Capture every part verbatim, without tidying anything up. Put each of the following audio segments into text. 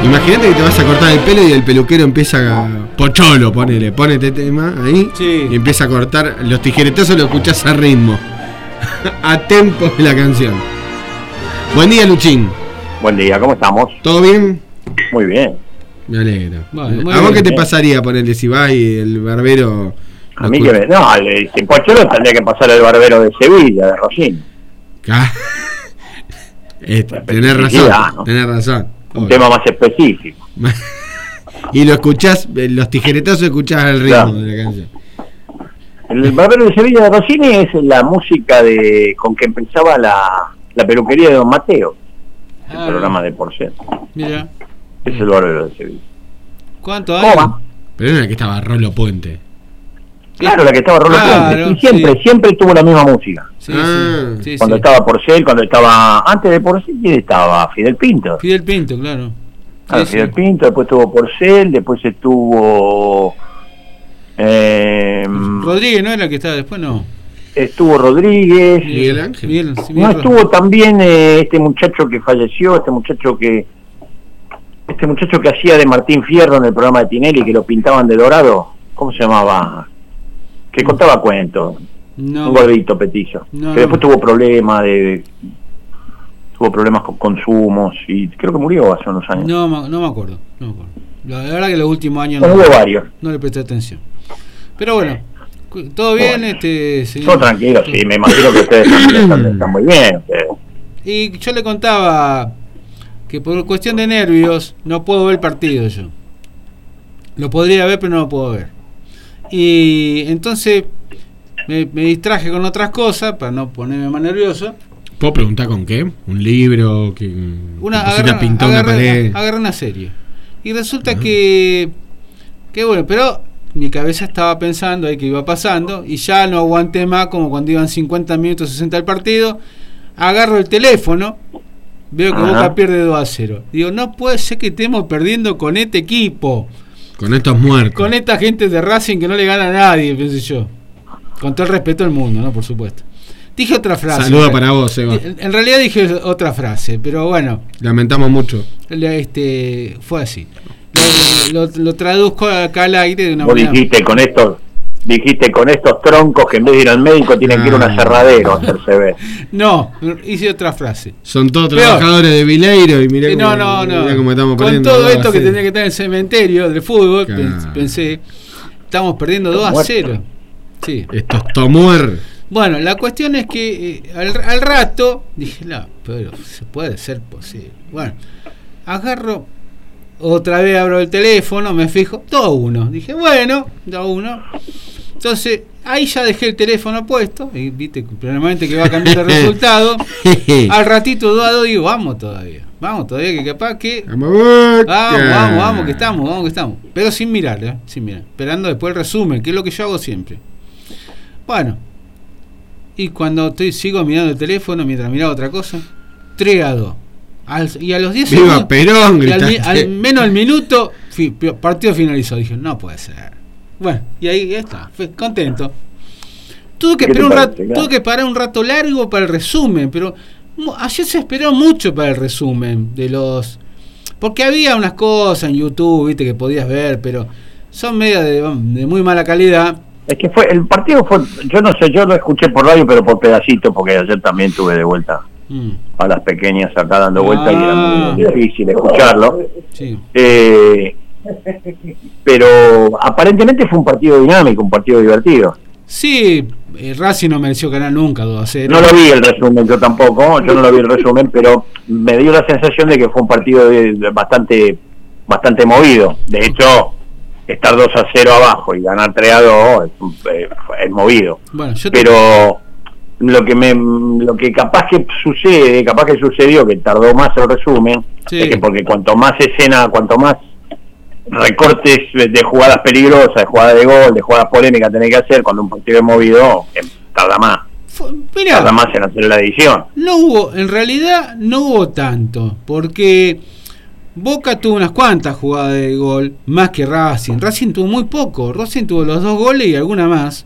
Imagínate que te vas a cortar el pelo y el peluquero empieza a... Pocholo, ponele, ponete tema ahí. Sí. Y empieza a cortar. Los tijeretazos lo escuchás a ritmo. A tempo de la canción. Buen día, Luchín. Buen día, ¿cómo estamos? ¿Todo bien? Muy bien. Me alegro. Bueno, ¿A muy vos bien, qué te bien. pasaría ponerle si vas y el barbero... A mí que me... No, el, el Pocholo tendría que pasar el barbero de Sevilla, de Rosín. Este, tenés especificidad, razón, ¿no? tenés razón. Un Obvio. tema más específico. Y lo escuchás, eh, los tijeretazos escuchás el ritmo Claro. de la canción. El barbero de Sevilla de Rossini es la música de con que empezaba la, la peluquería de Don Mateo, el Ah, programa de Porcel. Mira, Es el barbero de Sevilla. ¿cuánto hay? ¿Cómo? Pero era que estaba Rolo Puente. Claro, la que estaba Rolo Claro, Puente. Y siempre, sí. siempre tuvo la misma música. Sí, Ah. sí, sí, Cuando sí. estaba Porcel, cuando estaba... Antes de Porcel, ¿quién estaba? Fidel Pinto. Fidel Pinto, claro. Claro, Sí, Fidel sí. Pinto, después tuvo Porcel, después estuvo... Eh, Rodríguez no era el que estaba después, no. estuvo Rodríguez. Miguel Ángel. Miguel, sí, No Miguel estuvo también eh, este muchacho que falleció, este muchacho que este muchacho que hacía de Martín Fierro en el programa de Tinelli, que lo pintaban de dorado, ¿cómo se llamaba? Que contaba cuentos, No. un gordito petizo, No, que después no. tuvo problemas de, de- tuvo problemas con consumos y creo que murió hace unos años. No, ma- no me acuerdo, no me acuerdo. La verdad que los últimos años Bueno, no, hubo varios. no le presté atención. Pero bueno, cu- todo bien, Bueno. este señor. Todo tranquilo, sí, me imagino que ustedes también están, están muy bien. ustedes. Y yo le contaba que por cuestión de nervios no puedo ver el partido yo. Lo podría ver, pero no lo puedo ver. Y entonces me, me distraje con otras cosas para no ponerme más nervioso. ¿Puedo preguntar con qué? ¿Un libro? Que, Una, que pusiste a agarré, pintar una agarré- pared? agarré una serie. Y resulta que, que bueno, pero mi cabeza estaba pensando ahí que iba pasando y ya no aguanté más, como cuando iban cincuenta minutos, sesenta al partido. Agarro el teléfono, veo que Ajá. Boca pierde dos a cero. Digo, no puede ser que estemos perdiendo con este equipo, Con estos muertos. con esta gente de Racing que no le gana a nadie, pensé yo. Con todo el respeto del mundo, ¿no? Por supuesto. Dije otra frase. Saludo para vos, Seba. En en realidad dije otra frase, pero bueno, Lamentamos mucho. le- este fue así. Lo, lo- lo traduzco acá al aire de una Vos manera. dijiste con estos, dijiste con estos troncos que en vez de ir al médico tienen que ir a un Ah. aserradero a hacerse ver. No, hice otra frase. Son todos Peor. trabajadores de Vileiro y mirá Eh, cómo, no, no, no. mirá cómo estamos Con perdiendo. todo dos a esto que cero. tendría que estar en el cementerio del fútbol, Claro. pens- pensé, estamos perdiendo dos a Muerto. cero. Sí. Estos tomuer. Bueno, la cuestión es que eh, al, al rato dije, no, pero se puede ser posible. Bueno, agarro, otra vez abro el teléfono, me fijo, dos a uno. Dije, bueno, dos a uno. Entonces, ahí ya dejé el teléfono puesto, y viste, probablemente que va a cambiar el resultado. Al ratito dos a dos digo, vamos todavía, vamos todavía, que capaz que... Vamos, Boca. Vamos, vamos, vamos, que estamos, vamos, que estamos. Pero sin mirar, ¿eh? Sin mirar. Esperando después el resumen, que es lo que yo hago siempre. Bueno. Y cuando estoy, sigo mirando el teléfono mientras miraba otra cosa, tres a dos. Al- y a los diez Viva segundos, Perón, y al, mi- gritaste. al menos al minuto, fi- pi- partido finalizó. Dije, no puede ser. Bueno, y ahí ya está, fue contento. Tuve que, ¿Qué te esperar un rato, parece? Claro. tuve que parar un rato largo para el resumen, pero mu- ayer se esperó mucho para el resumen de los... Porque había unas cosas en YouTube, viste, que podías ver, pero son media de, de muy mala calidad. Es que fue, el partido fue, yo no sé, yo lo escuché por radio, pero por pedacitos, porque ayer también tuve de vuelta Mm, a las pequeñas acá dando vuelta y era Ah. muy difícil escucharlo. sí. Eh, pero aparentemente fue un partido dinámico, un partido divertido. Sí, eh, Racing no mereció ganar nunca dos a cero. No lo vi el resumen, yo tampoco, yo no lo vi el resumen, pero me dio la sensación de que fue un partido de- de bastante bastante movido. De hecho, estar dos a cero abajo y ganar tres a dos es, un- eh, es movido. Bueno, yo te- Pero lo que me lo que capaz que sucede, capaz que sucedió, que tardó más el resumen, Sí. es que porque cuanto más escena, cuanto más recortes de jugadas peligrosas, de jugadas de gol, de jugadas polémicas tenés que hacer cuando un partido es movido, eh, tarda más, fue- mirá, tarda más en hacer la edición. no hubo, en realidad no hubo tanto, porque Boca tuvo unas cuantas jugadas de gol, más que Racing. Racing tuvo muy poco, Racing tuvo los dos goles y alguna más.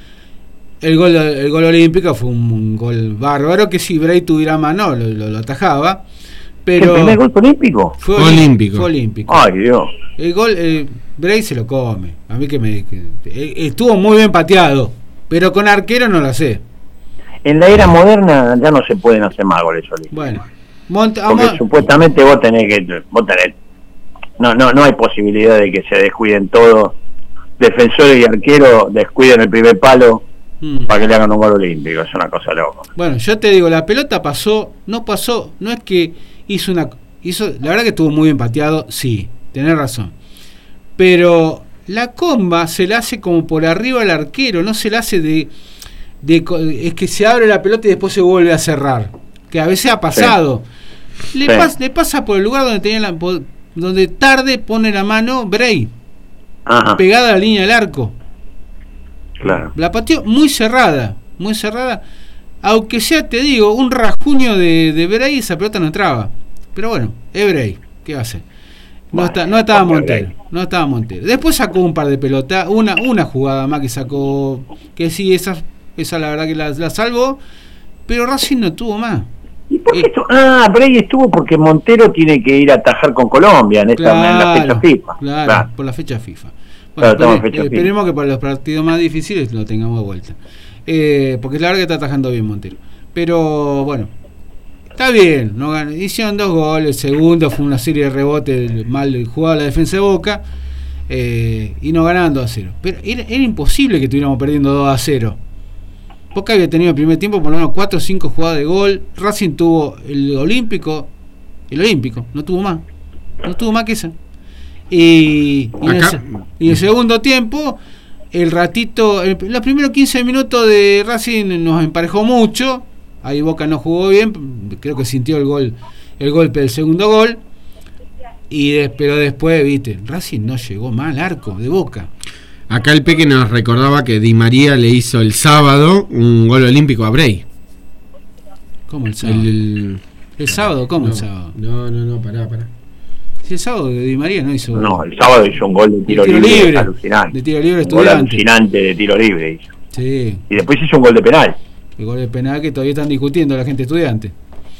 El gol, el gol olímpico fue un, un gol bárbaro, que si Bray tuviera mano lo, lo, lo atajaba, Pero ¿El primer gol fue olímpico? Fue olímpico. Fue olímpico. Ay, Dios. El gol, eh, Bray se lo come. A mí que me. Que, eh, estuvo muy bien pateado, pero con arquero no lo sé. En la era moderna ya no se pueden hacer más goles olímpicos. Bueno, Monta, Porque vamos, supuestamente vos tenés que. Vos tenés, no, no, no hay posibilidad de que se descuiden todos. Defensores y arqueros descuiden el primer palo mm. para que le hagan un gol olímpico. Es una cosa loca. Bueno, yo te digo, la pelota pasó, no pasó, no es que hizo una. hizo La verdad que estuvo muy bien pateado, sí, tenés razón. Pero la comba se la hace como por arriba al arquero, no se la hace de. de es que se abre la pelota y después se vuelve a cerrar. Que a veces ha pasado. Sí. Le, sí. Pas, le pasa por el lugar donde tenía la, donde tarde pone la mano Bray. Ajá. Pegada a la línea del arco. Claro. La pateó muy cerrada, muy cerrada. Aunque sea, te digo, un rasguño de, de Bray, esa pelota no entraba. Pero bueno, es Bray, ¿qué va a hacer? No, está, no estaba Montero, no estaba Montero. Después sacó un par de pelotas, una, una jugada más que sacó, que sí, esa, esa la verdad que la, la salvó, pero Racing no tuvo más. ¿Y por qué estuvo? Ah, Bray estuvo porque Montero tiene que ir a atajar con Colombia en, esta, claro, en la fecha FIFA. Claro, claro, por la fecha FIFA. Bueno, claro, espere, fecha esperemos FIFA. Que para los partidos más difíciles lo tengamos de vuelta. Eh, porque la verdad que está atajando bien Montero. Pero bueno, está bien, no ganó. Hicieron dos goles, segundo fue una serie de rebotes mal jugada la defensa de Boca, eh, y no ganaban dos a cero. Pero era, era imposible que estuviéramos perdiendo dos a cero. Boca había tenido el primer tiempo por lo menos cuatro o cinco jugadas de gol. Racing tuvo el olímpico, el olímpico, no tuvo más, no tuvo más que esa. Y, y, en, el, y en el segundo tiempo, el ratito, el, los primeros quince minutos de Racing nos emparejó mucho. Ahí Boca no jugó bien, creo que sintió el gol, el golpe del segundo gol. Y de, pero después, viste, Racing no llegó mal al arco de Boca. Acá el Peque nos recordaba que Di María le hizo el sábado un gol olímpico a Bray. ¿Cómo el sábado? El, el, ¿El sábado? ¿Cómo no, el sábado? No, no, no, pará, pará. Si el sábado de Di María no hizo. No, el sábado hizo un gol de tiro, de tiro libre, libre, alucinante. De tiro libre, un estudiante. Gol alucinante de tiro libre hizo. Sí. Y después hizo un gol de penal. El gol de penal que todavía están discutiendo la gente estudiante.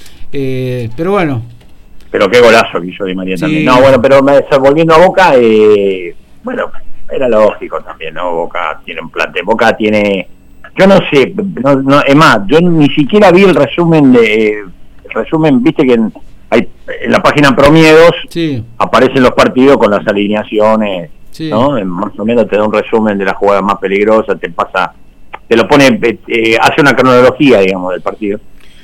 Eh, pero bueno. Pero qué golazo que hizo Di María, sí. También. No, bueno, pero me, volviendo a Boca, eh, bueno, era lógico también, ¿no? Boca tiene un plante. Boca tiene. Yo no sé, no, no, es más, yo ni siquiera vi el resumen de. El resumen, viste que en, hay, en la página Promiedos sí. aparecen los partidos con las alineaciones, sí. ¿no? Más o menos te da un resumen de las jugadas más peligrosas, te pasa, te lo pone, eh, hace una cronología, digamos, del partido.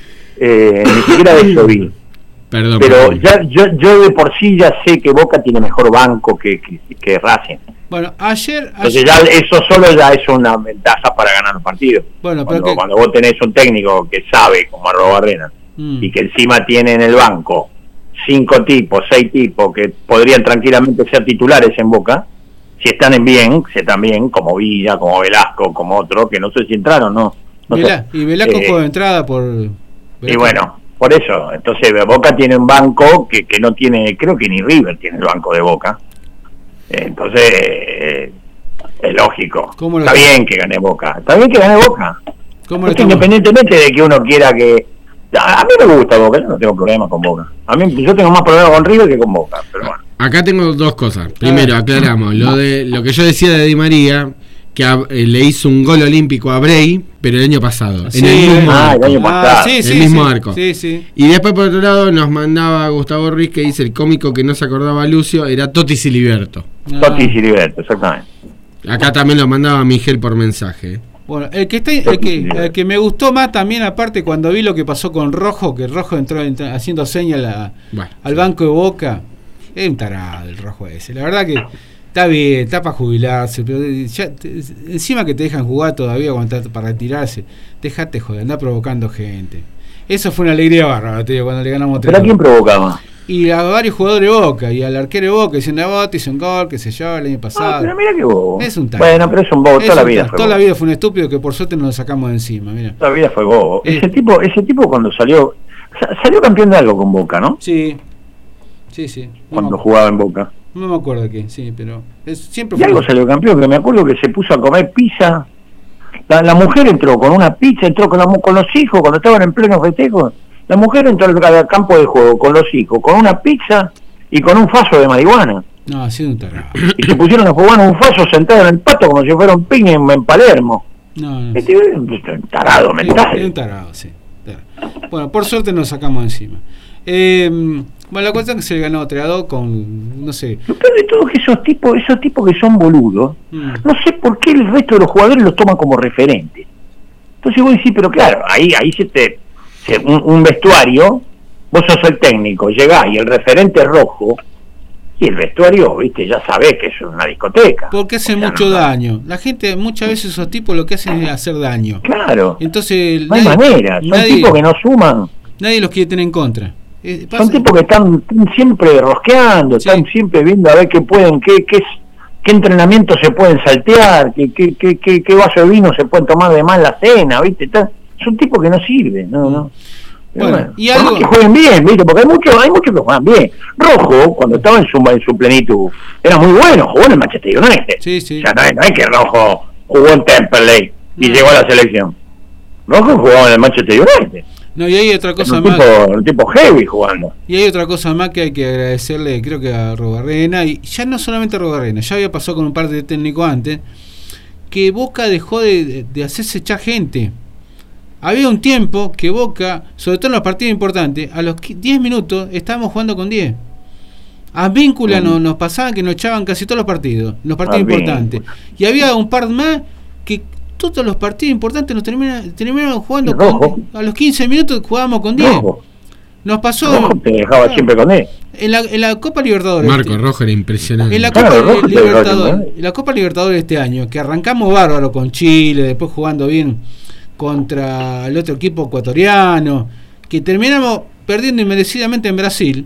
Eh, ni siquiera de eso vi. Perdón, pero perdón. ya yo, yo de por sí ya sé que Boca tiene mejor banco que, que, que Racing. Bueno, ayer, Entonces ayer... ya eso solo ya es una ventaja para ganar un partido. Bueno, cuando, pero que... cuando vos tenés un técnico que sabe, como Arrobarrena, mm. y que encima tiene en el banco cinco tipos, seis tipos que podrían tranquilamente ser titulares en Boca, si están en bien, si están bien, como Villa, como Velasco, como otro, que no sé si entraron, no. no Velá, sé. Y Velasco eh, fue de entrada por... Velasco. Y bueno, por eso, entonces Boca tiene un banco que, que no tiene, creo que ni River tiene el banco de Boca. Entonces, eh, es lógico. Está bien que gane Boca. Está bien que gane Boca. ¿Cómo es independientemente de que uno quiera que... A, a mí me gusta Boca, yo no tengo problemas con Boca. A mí yo tengo más problemas con River que con Boca, pero bueno. Acá tengo dos cosas. Primero, aclaramos. Lo de lo que yo decía de Di María, que a, eh, le hizo un gol olímpico a Bray, pero el año pasado. Sí, en el mismo ah, arco. el año pasado. Ah, sí, sí, el mismo sí, arco. Sí, sí. Y después, por otro lado, nos mandaba Gustavo Ruiz, que dice el cómico que no se acordaba Lucio, era Totti Siliberto. Ah. Totti Siliberto, exactamente. Acá también lo mandaba Miguel por mensaje. Bueno, el que, está, el, que, el que me gustó más también, aparte, cuando vi lo que pasó con Rojo, que Rojo entró, entró haciendo señas a, bueno, al banco de Boca, es un tarado el Rojo ese. La verdad que está bien, está para jubilarse, pero ya, te, encima que te dejan jugar todavía cuando está para retirarse, dejate joder, anda provocando gente. Eso fue una alegría bárbara, te digo, cuando le ganamos tres. ¿Pero a quién provocaba? Y a varios jugadores de Boca, y al arquero de Boca, diciendo a Boca, hizo un gol, que se yo, el año pasado. Ah, pero mira que bobo. Es un tarado. Bueno, pero es un bobo, toda la vida fue Toda bobo. la vida fue un estúpido que por suerte nos lo sacamos de encima, mira. Toda la vida fue bobo. Eh. Ese tipo, ese tipo cuando salió, salió campeón de algo con Boca, ¿no? Sí, sí, sí. No Cuando me, jugaba en Boca. no me acuerdo de qué, sí, pero es, siempre Y fue. algo salió campeón, que me acuerdo que se puso a comer pizza. La, la mujer entró con una pizza, entró con, la, con los hijos cuando estaban en pleno festejo La mujer entró al campo de juego con los hijos, con una pizza y con un faso de marihuana. No, ha sido un tarado. Y se pusieron a jugar un faso sentado en el pato como si fuera un piña en, en Palermo. No, no. Este es un tarado mental. Es un tarado, sí. Tarado. Bueno, por suerte nos sacamos encima. Eh, bueno, la cuestión es que se le ganó tres a dos con, no sé. Lo peor de todo es que esos tipos, esos tipos que son boludos, Mm. no sé por qué el resto de los jugadores los toman como referentes. Entonces vos decís, pero claro, ahí ahí se te... se- un, un vestuario, vos sos el técnico, llegás y el referente es rojo, y el vestuario, viste, ya sabés que es una discoteca. Porque hace O sea, mucho no- daño. La gente, muchas veces esos tipos lo que hacen es hacer daño. Claro, Entonces, no hay nadie, manera, son nadie- tipos que no suman. nadie los quiere tener en contra. Eh, pasa- Son tipos que están, están siempre rosqueando, Sí. están siempre viendo a ver qué pueden, qué, qué, qué entrenamientos se pueden saltear, qué, qué, qué, qué, qué vaso de vino se pueden tomar de más la cena, ¿viste? Están- son tipos que no sirven, no, no. Pero Bueno, y por más algo- que jueguen bien, ¿viste? Porque hay muchos, hay muchos que juegan bien. Rojo, cuando estaba en su, en su plenitud, era muy bueno, jugó en el Manchester United. Sí, sí. O sea, no es, no es que Rojo jugó en Temperley y No. llegó a la selección. Rojo jugaba en el Manchester United. No, y hay otra Es cosa un más. tipo, un tipo heavy jugando. Y hay otra cosa más que hay que agradecerle, creo que a Robarrena, y ya no solamente a Robarrena, ya había pasado con un par de técnicos antes, que Boca dejó de, de, de hacerse echar gente. Había un tiempo que Boca, sobre todo en los partidos importantes, a los diez minutos estábamos jugando con diez. A Víncula Mm. no, nos pasaban que nos echaban casi todos los partidos, los partidos A importantes. Y había un par más que todos los partidos importantes nos terminaban, terminaban jugando Rojo. con, a los quince minutos jugábamos con diez. Rojo. Nos pasó Rojo te dejaba claro, siempre con él. en la, en la Copa Libertadores. Marco este- Rojo era impresionante. en la Claro, Copa Rojo te dejaba Libertadores, siempre, ¿eh? en la Copa Libertadores este año, que arrancamos bárbaro con Chile, después jugando bien contra el otro equipo ecuatoriano, que terminamos perdiendo inmerecidamente en Brasil,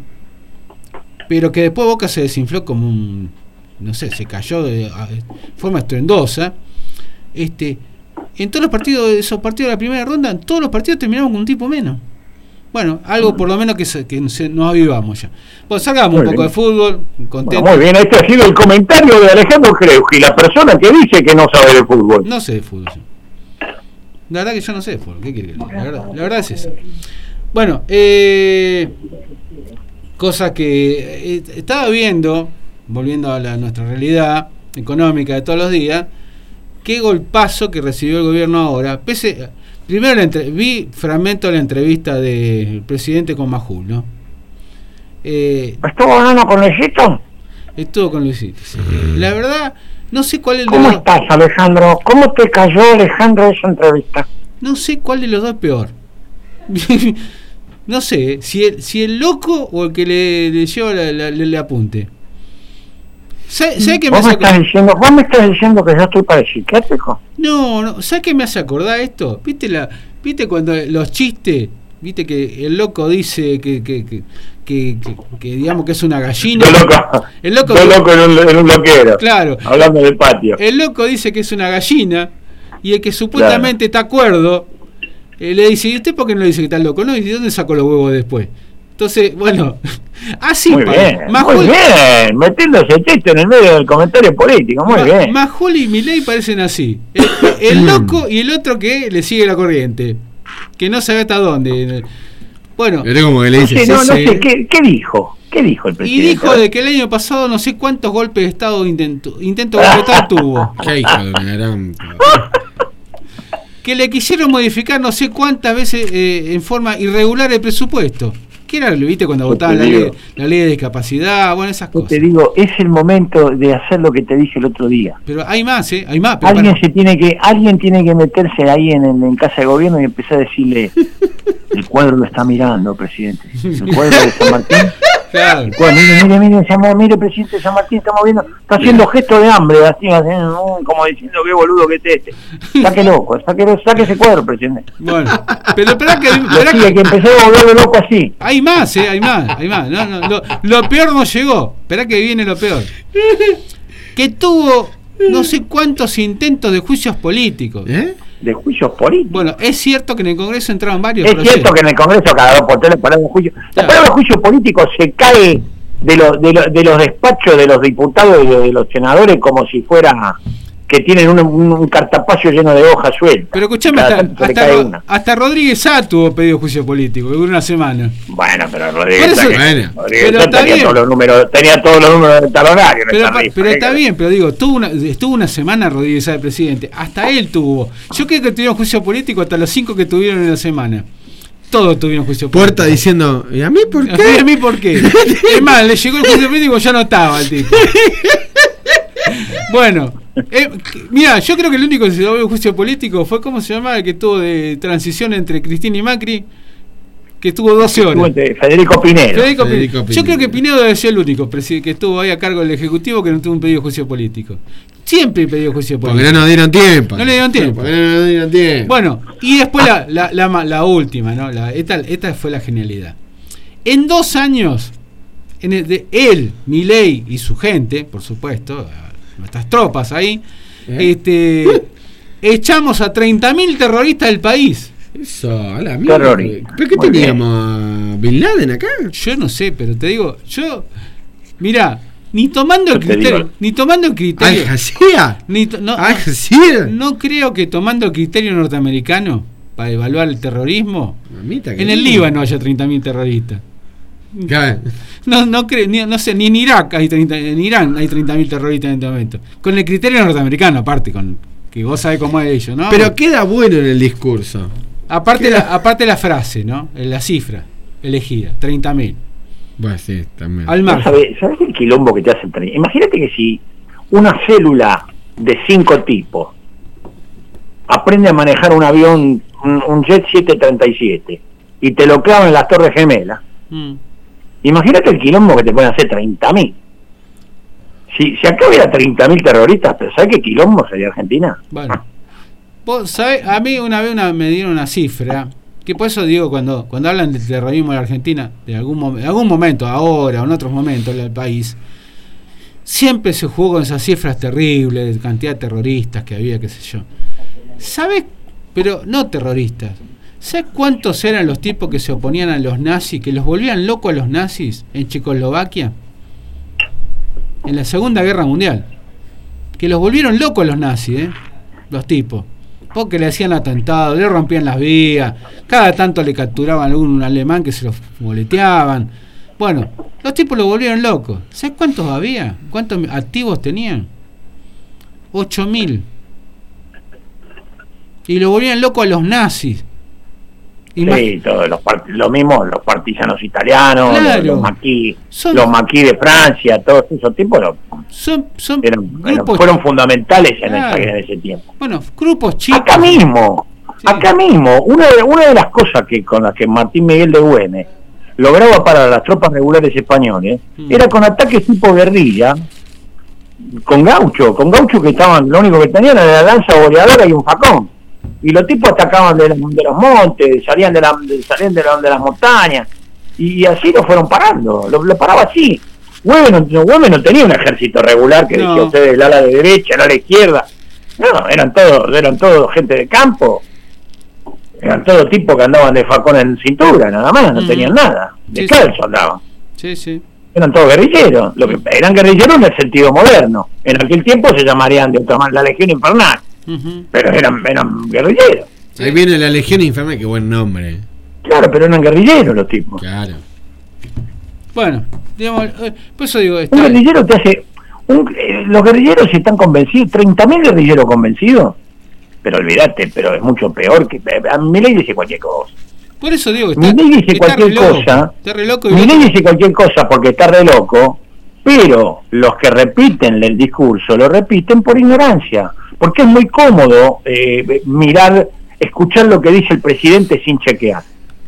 pero que después Boca se desinfló como un, no sé, se cayó de, a- de forma estruendosa. Este, en todos los partidos, esos partidos de la primera ronda, en todos los partidos terminamos con un tipo menos. Bueno, algo por lo menos que, se, que se, nos avivamos ya. Pues salgamos Muy un poco bien. de fútbol, contento. Bueno, muy bien, este ha sido el comentario de Alejandro Kreuski, la persona que dice que no sabe de fútbol. No sé de fútbol. yo. La verdad que yo no sé de fútbol. ¿Qué quiere que le diga? La verdad, la verdad es esa. Bueno, eh, cosa que eh, estaba viendo, volviendo a la, nuestra realidad económica de todos los días, qué golpazo que recibió el gobierno ahora. Pese, primero la entre, vi fragmento de la entrevista del presidente con Majul, ¿no? Eh, ¿Estuvo hablando con Luisito? estuvo con Luisito. Sí. La verdad, no sé cuál es el de ¿Cómo los- estás, Alejandro? ¿Cómo te cayó, Alejandro, esa entrevista? No sé cuál de los dos es peor. No sé, si el, si el loco o el que le, le lleva la, la- le, le apunte. ¿Sabe, sabe qué me ¿Vos me hace estás acordar? diciendo, vos me estás diciendo que yo estoy para el psiquiátrico? No, no, ¿sabe qué me hace acordar esto? ¿Viste la, viste cuando los chistes, viste que el loco dice que que, que, que, que- que digamos que es una gallina? Yo loco, El loco, yo loco en un, en un loquero, claro, hablando del patio. el loco dice que es una gallina y el que supuestamente está acuerdo eh, le dice, ¿y usted por qué no le dice que está loco? No, ¿y de dónde sacó los huevos después? Entonces, bueno, así Muy para- bien, Majul- muy bien, metiéndose chiste en el medio del comentario político, muy Ma- bien. Majul y Milei parecen así. El, el loco y el otro que le sigue la corriente. Que no sabe hasta dónde. Bueno, Era como que le No dice, sé, no, no "Sí, sé, sí". ¿qué, ¿qué dijo? ¿Qué dijo el y presidente? dijo de que el año pasado no sé cuántos golpes de Estado intento, intento de golpe de Estado tuvo. Qué hijo de una gran... Que le quisieron modificar no sé cuántas veces eh, en forma irregular el presupuesto. ¿Qué era, viste, cuando Yo votaban te la ley, digo. la ley de discapacidad? Bueno, esas Yo cosas. te digo, es el momento de hacer lo que te dije el otro día. Pero hay más, ¿eh? Hay más. Pero Alguien para- se tiene que, alguien tiene que meterse ahí en, en, en casa de gobierno y empezar a decirle, el cuadro lo está mirando, presidente. El cuadro de San Martín. Claro. El cuadro, mire, mire, mire, San Mar- mire, presidente de San Martín, estamos viendo, está haciendo gesto de hambre, así, así, mm, como diciendo qué boludo que es este. Saque loco, saque, saque ese cuadro, presidente. Bueno, pero espera que, Lo esperá sigue, que que empecé a volverlo loco así. hay más, ¿eh? Hay más, hay más. No, no, lo, lo peor no llegó. Esperá que viene lo peor. Que tuvo no sé cuántos intentos de juicios políticos. ¿Eh? De juicios políticos. Bueno, es cierto que en el Congreso entraron varios Es procesos. cierto que en el Congreso cada dos por tres la palabra juicio. La Claro. palabra juicio político se cae de, los de, los de los despachos de los diputados y de los senadores como si fuera, que tienen un, un, un cartapacio lleno de hojas sueltas. Pero escuchame, hasta, hasta, Ro- hasta Rodríguez Sá tuvo pedido juicio político, que duró una semana. Bueno, pero Rodríguez Sá bueno, tenía todos los números, tenía todos los números del talonario. Pero, está, rifa, pero está bien, pero digo, tuvo una, estuvo una semana Rodríguez Sá de presidente, hasta él tuvo. Yo creo que tuvieron juicio político hasta los cinco que tuvieron en la semana. Todos tuvieron juicio político. Puerta diciendo, ¿y a mí por qué? ¿A mí por qué? Es más, le llegó el juicio político y ya no estaba el tipo. Bueno, eh, mira, yo creo que el único que se dio un juicio político fue, ¿cómo se llama? El que tuvo de transición entre Cristina y Macri, que estuvo doce horas. Federico Pinedo. Federico Federico Pinedo. Pinedo. Yo creo que Pinedo debe ser el único que estuvo ahí a cargo del Ejecutivo que no tuvo un pedido de juicio político. Siempre pedido juicio político. Porque no nos dieron tiempo. No le dieron tiempo. Porque no nos dieron tiempo. Bueno, y después la, la, la, la última, ¿no? La, esta, esta fue la genialidad. En dos años, en el, de él, Milei y su gente, por supuesto, nuestras tropas ahí, ¿Eh? este, echamos a treinta mil terroristas del país. Eso, a la mierda. ¿Pero qué Muy teníamos? Bien. ¿Bin Laden acá? Yo no sé, pero te digo, yo, mirá, ni tomando el criterio, ni tomando el criterio, ¿Al-Jazeera? ni to, no, ¿Al-Jazeera? No creo que tomando el criterio norteamericano para evaluar el terrorismo, Mamita, en el Líbano haya treinta mil terroristas. Claro. No, no creo, ni, no sé, ni en Irak hay treinta, en Irán hay treinta mil terroristas en este momento. Con el criterio norteamericano, aparte, con que vos sabés cómo es ellos, ¿no? Pero queda bueno en el discurso. Aparte la, aparte la frase, ¿no? La cifra elegida, treinta mil. Bueno, sí, también. Al mar. ¿Sabés, ¿Sabés el quilombo que te hacen? Imagínate que si una célula de cinco tipos aprende a manejar un avión, un, un Jet siete treinta y siete, y te lo clavan en las Torres Gemelas, mm. imagínate el quilombo que te pueden hacer treinta mil. Si, si acá hubiera treinta mil terroristas, ¿sabés qué quilombo sería Argentina? Bueno, vos sabés, a mí una vez una, me dieron una cifra, que por eso digo, cuando cuando hablan del terrorismo de Argentina, de algún, mom- de algún momento, ahora o en otros momentos del país, siempre se jugó con esas cifras terribles, de cantidad de terroristas que había, qué sé yo. ¿Sabés? Pero no terroristas. ¿Sabés cuántos eran los tipos que se oponían a los nazis, que los volvían locos a los nazis en Checoslovaquia? En la Segunda Guerra Mundial. Que los volvieron locos a los nazis, ¿eh? Los tipos. Porque le hacían atentados, le rompían las vías, cada tanto le capturaban a algún alemán que se los boleteaban. Bueno, los tipos lo volvieron locos. ¿Sabes cuántos había? ¿Cuántos activos tenían? ocho mil. Y lo volvían loco a los nazis. Imag- sí, todos los part- lo mismo, los partisanos italianos, claro. los, los maquis, son, los maquis de Francia, todos esos tipos lo, son, son eran, grupos, fueron fundamentales en, claro. esa, en ese tiempo. Bueno, grupos chicos. Acá mismo, sí. acá mismo, una de, una de las cosas que con las que Martín Miguel de Güemes lograba parar a las tropas regulares españoles mm. era con ataques tipo guerrilla, con gaucho, con gaucho que estaban, lo único que tenían era la lanza boleadora y un facón. Y los tipos atacaban de, de los montes, salían de, la, de, salían de, la, de las montañas, y, y así lo fueron parando, lo, lo paraba así. Güemes no, Güemes no tenía un ejército regular que no. decía ustedes el ala de derecha, el ala de izquierda. No, eran todos, eran todos gente de campo, eran todos tipos que andaban de facón en cintura, nada más, no mm. tenían nada, de sí, calzo sí. andaban. Sí, sí. Eran todos guerrilleros, lo que eran guerrilleros en el sentido moderno. En aquel tiempo se llamarían de otra manera la Legión Infernal. Uh-huh. Pero eran, eran guerrilleros. Ahí viene la Legión Infernal, qué buen nombre. Claro, pero eran guerrilleros los tipos. Claro. Bueno, digamos, eh, por eso digo, está... un guerrillero te hace un, eh, los guerrilleros están convencidos, treinta mil guerrilleros convencidos, pero olvídate, pero es mucho peor que a Milei dice cualquier cosa. Por eso digo, está, Milei dice está cualquier re cosa. Está re loco y Milei loco. dice cualquier cosa porque está re loco, pero los que repiten el discurso lo repiten por ignorancia. Porque es muy cómodo eh, mirar, escuchar lo que dice el presidente sin chequear.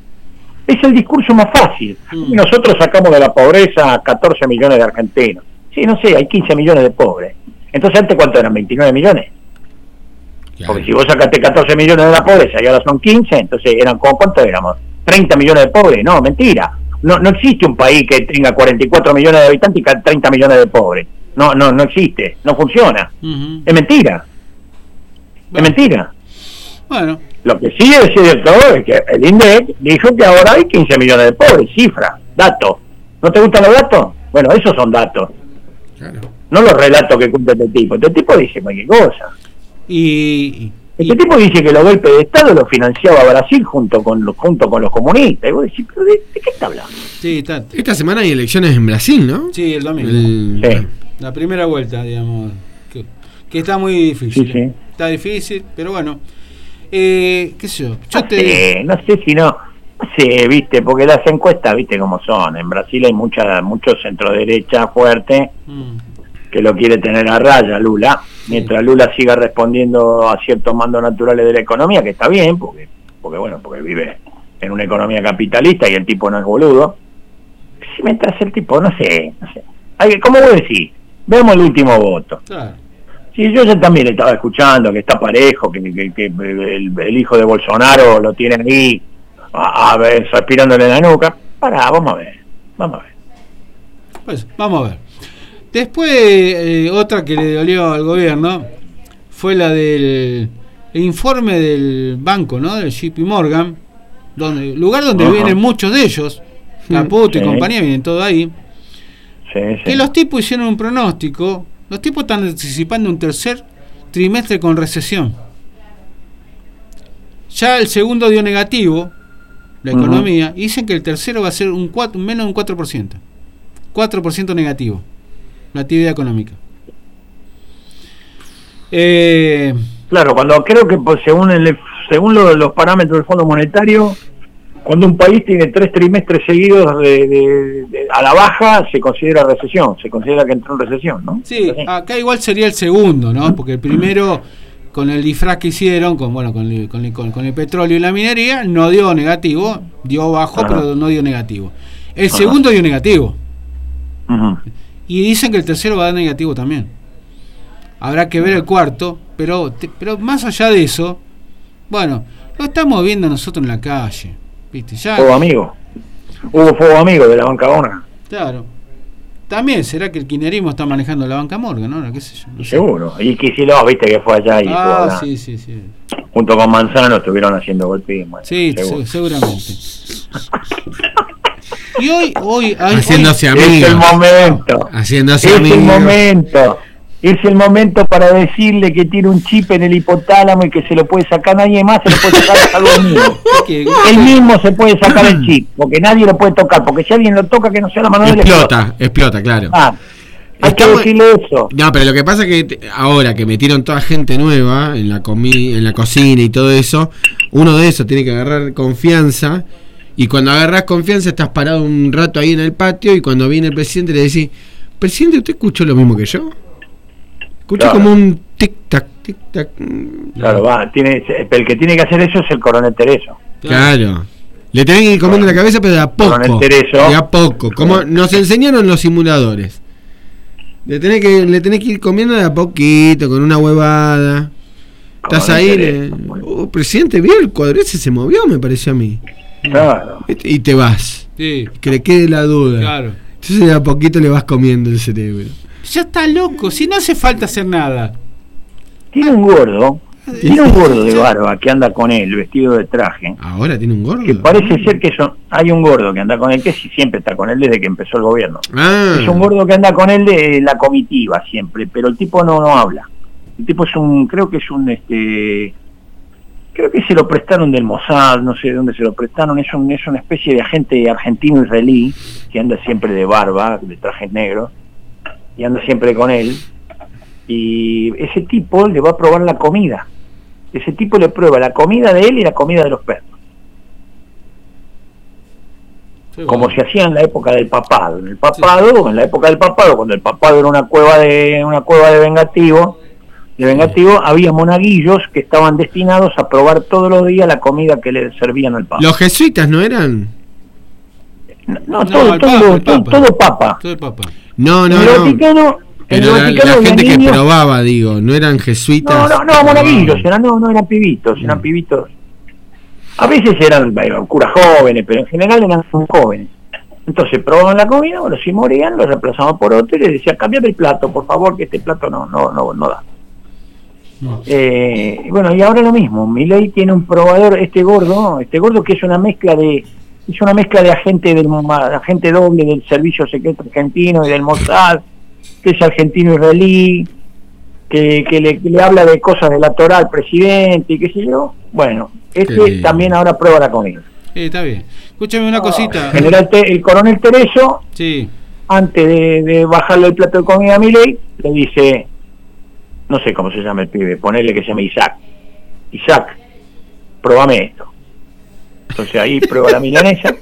Es el discurso más fácil. Mm. Nosotros sacamos de la pobreza a catorce millones de argentinos. Sí, no sé, hay quince millones de pobres. Entonces, ¿antes cuánto eran? veintinueve millones. Claro. Porque si vos sacaste catorce millones de la pobreza y ahora son quince, entonces eran como ¿cuánto éramos? treinta millones de pobres. No, mentira. No, no existe un país que tenga cuarenta y cuatro millones de habitantes y treinta millones de pobres. No, no, no existe. No funciona. Uh-huh. Es mentira. Bueno. Es mentira. Bueno. Lo que sí es cierto es que el INDEC dijo que ahora hay quince millones de pobres, cifra, datos. ¿No te gustan los datos? Bueno, esos son datos. Claro. no los relatos que cuenta este tipo. Este tipo dice cualquier cosa. Y, este y, tipo dice que los golpes de Estado los financiaba Brasil junto con los, junto con los comunistas. Y vos decís, ¿pero de, de qué está hablando? sí, está, Esta semana hay elecciones en Brasil, ¿no? sí, el domingo. El- Sí. La primera vuelta, digamos, que, que está muy difícil. Sí, sí. Está difícil, pero bueno. Eh, ¿Qué sé yo? Yo No te... sé, no sé si no, no sé, viste, porque las encuestas, viste cómo son. En Brasil hay mucha, mucho centro-derecha fuerte Mm, que lo quiere tener a raya Lula, mientras Lula siga respondiendo a ciertos mandos naturales de la economía, que está bien, porque, porque bueno, porque vive en una economía capitalista y el tipo no es boludo. Si mientras el tipo, no sé, no sé. Hay, ¿cómo vos decís? Veamos el último voto. claro. Sí, yo ya también estaba escuchando que está parejo, que, que, que el, el hijo de Bolsonaro lo tiene ahí, a, a ver, aspirándole en la nuca. Pará, vamos a ver, vamos a ver. Pues vamos a ver. Después, eh, otra que le dolió al gobierno fue la del el informe del banco, ¿no? Del J P Morgan, donde lugar donde Ajá. vienen muchos de ellos, Caputo Sí. y compañía, vienen todos ahí. Sí, sí. Que los tipos hicieron un pronóstico. Los tipos están anticipando un tercer trimestre con recesión. Ya el segundo dio negativo, la Ujú. economía, y dicen que el tercero va a ser un cuatro, menos de un cuatro por ciento. cuatro por ciento negativo, la actividad económica. Eh, Claro, cuando creo que pues, según el, según lo- los parámetros del Fondo Monetario, cuando un país tiene tres trimestres seguidos de, de- de- a la baja, se considera recesión, se considera que entró en recesión, ¿no? sí, ¿Es así? acá igual sería el segundo, ¿no? Porque el primero, con el disfraz que hicieron, con bueno, con el, con el, con- con el petróleo y la minería, no dio negativo, dio bajo, Ajá. pero no dio negativo. El Ajá. segundo dio negativo. Ujú. Y dicen que el tercero va a dar negativo también. Habrá que ver el cuarto, pero te- pero más allá de eso, bueno, lo estamos viendo nosotros en la calle, ¿viste? Ya, Fuego amigo. Hubo fuego amigo de la banca Morgan, claro. También será que el kirchnerismo está manejando la banca Morgan, ¿no? ¿Qué sé yo? No sé. seguro. Y Kicillof, viste que fue allá y estuvo Ah, hablando. sí, sí, sí. Junto con Manzano estuvieron haciendo golpismo. Sí, seguro. se- seguramente. Y hoy, hoy, hoy- Haciéndose Es el amigos. momento. Haciéndose Es el amigos. momento. Es el momento para decirle que tiene un chip en el hipotálamo y que se lo puede sacar nadie más, se lo puede sacar salvo el mismo. que- Él mismo se puede sacar el chip, porque nadie lo puede tocar, porque si alguien lo toca, que no sea la mano de él. Explota, explota, claro. Ah, hay que Estamos- decirle eso. No, pero lo que pasa es que te- ahora que metieron toda gente nueva en la comi en la cocina y todo eso, uno de esos tiene que agarrar confianza, y cuando agarras confianza estás parado un rato ahí en el patio, y cuando viene el presidente le decís: presidente, ¿usted escuchó lo mismo que yo? Escucho Claro. como un tic tac, tic tac. Claro, va, tiene, el que tiene que hacer eso es el coronel Tereso. Claro. Le tenés que ir comiendo la cabeza, pero de a poco. Coronel Tereso. De a poco. Como nos enseñaron los simuladores. Le tenés que, le tenés que ir comiendo de a poquito, con una huevada. Estás Coronel ahí. Tereso. Le, "Oh, presidente, ¿vio el cuadro ese? Se movió, me pareció a mí. Claro. Y te vas. Sí, Que le quede la duda. claro. Entonces de a poquito le vas comiendo el cerebro. Ya está loco, si no hace falta hacer nada. Tiene un gordo, tiene un gordo de barba que anda con él, vestido de traje. Ahora tiene un gordo. Que parece ser que son, hay un gordo que anda con él, que sí, siempre está con él desde que empezó el gobierno. Ah, Es un gordo que anda con él de la comitiva siempre, pero el tipo no, no habla. El tipo es un, creo que es un, este, creo que se lo prestaron del Mossad, no sé de dónde se lo prestaron, es, un, es una especie de agente argentino-israelí que anda siempre de barba, de trajes negros, y anda siempre con él. Y ese tipo le va a probar la comida. Ese tipo le prueba la comida de él y la comida de los perros. Sí, Como bueno. se hacía en la época del papado. En el papado, en la época del papado, cuando el papado era una cueva de una cueva de vengativo, de vengativo, había monaguillos que estaban destinados a probar todos los días la comida que le servían al papa. los jesuitas no eran. No, No, todo, el todo, papa, el todo, papa. todo papa. Todo el papa. No, no, en el no. Vaticano, en el Pero la, Vaticano la había gente que niños- probaba, digo, no eran jesuitas. No, no, no, monaguillos, eran, no, no eran pibitos, eran Mm. pibitos. A veces eran eh, curas jóvenes, pero en general eran jóvenes. Entonces probaban la comida, bueno, si morían, lo reemplazaban por otro y les decían, cambiame el plato, por favor, que este plato no, no, no, no da. No. Eh, y bueno, y ahora lo mismo, Milei tiene un probador, este gordo, este gordo que es una mezcla de, es una mezcla de agente del agente doble del servicio secreto argentino y del Mossad, que es argentino-israelí, que, que, le, que le habla de cosas de la Torá al presidente y qué sé yo. Bueno, este también ahora prueba la comida. Eh, está bien. Escúchame una cosita. General Te, el coronel Tereso, sí. antes de, de bajarle el plato de comida a Milei, le dice, no sé cómo se llama el pibe, ponerle que se llama Isaac. Isaac, probame esto. Entonces ahí prueba la milanesa.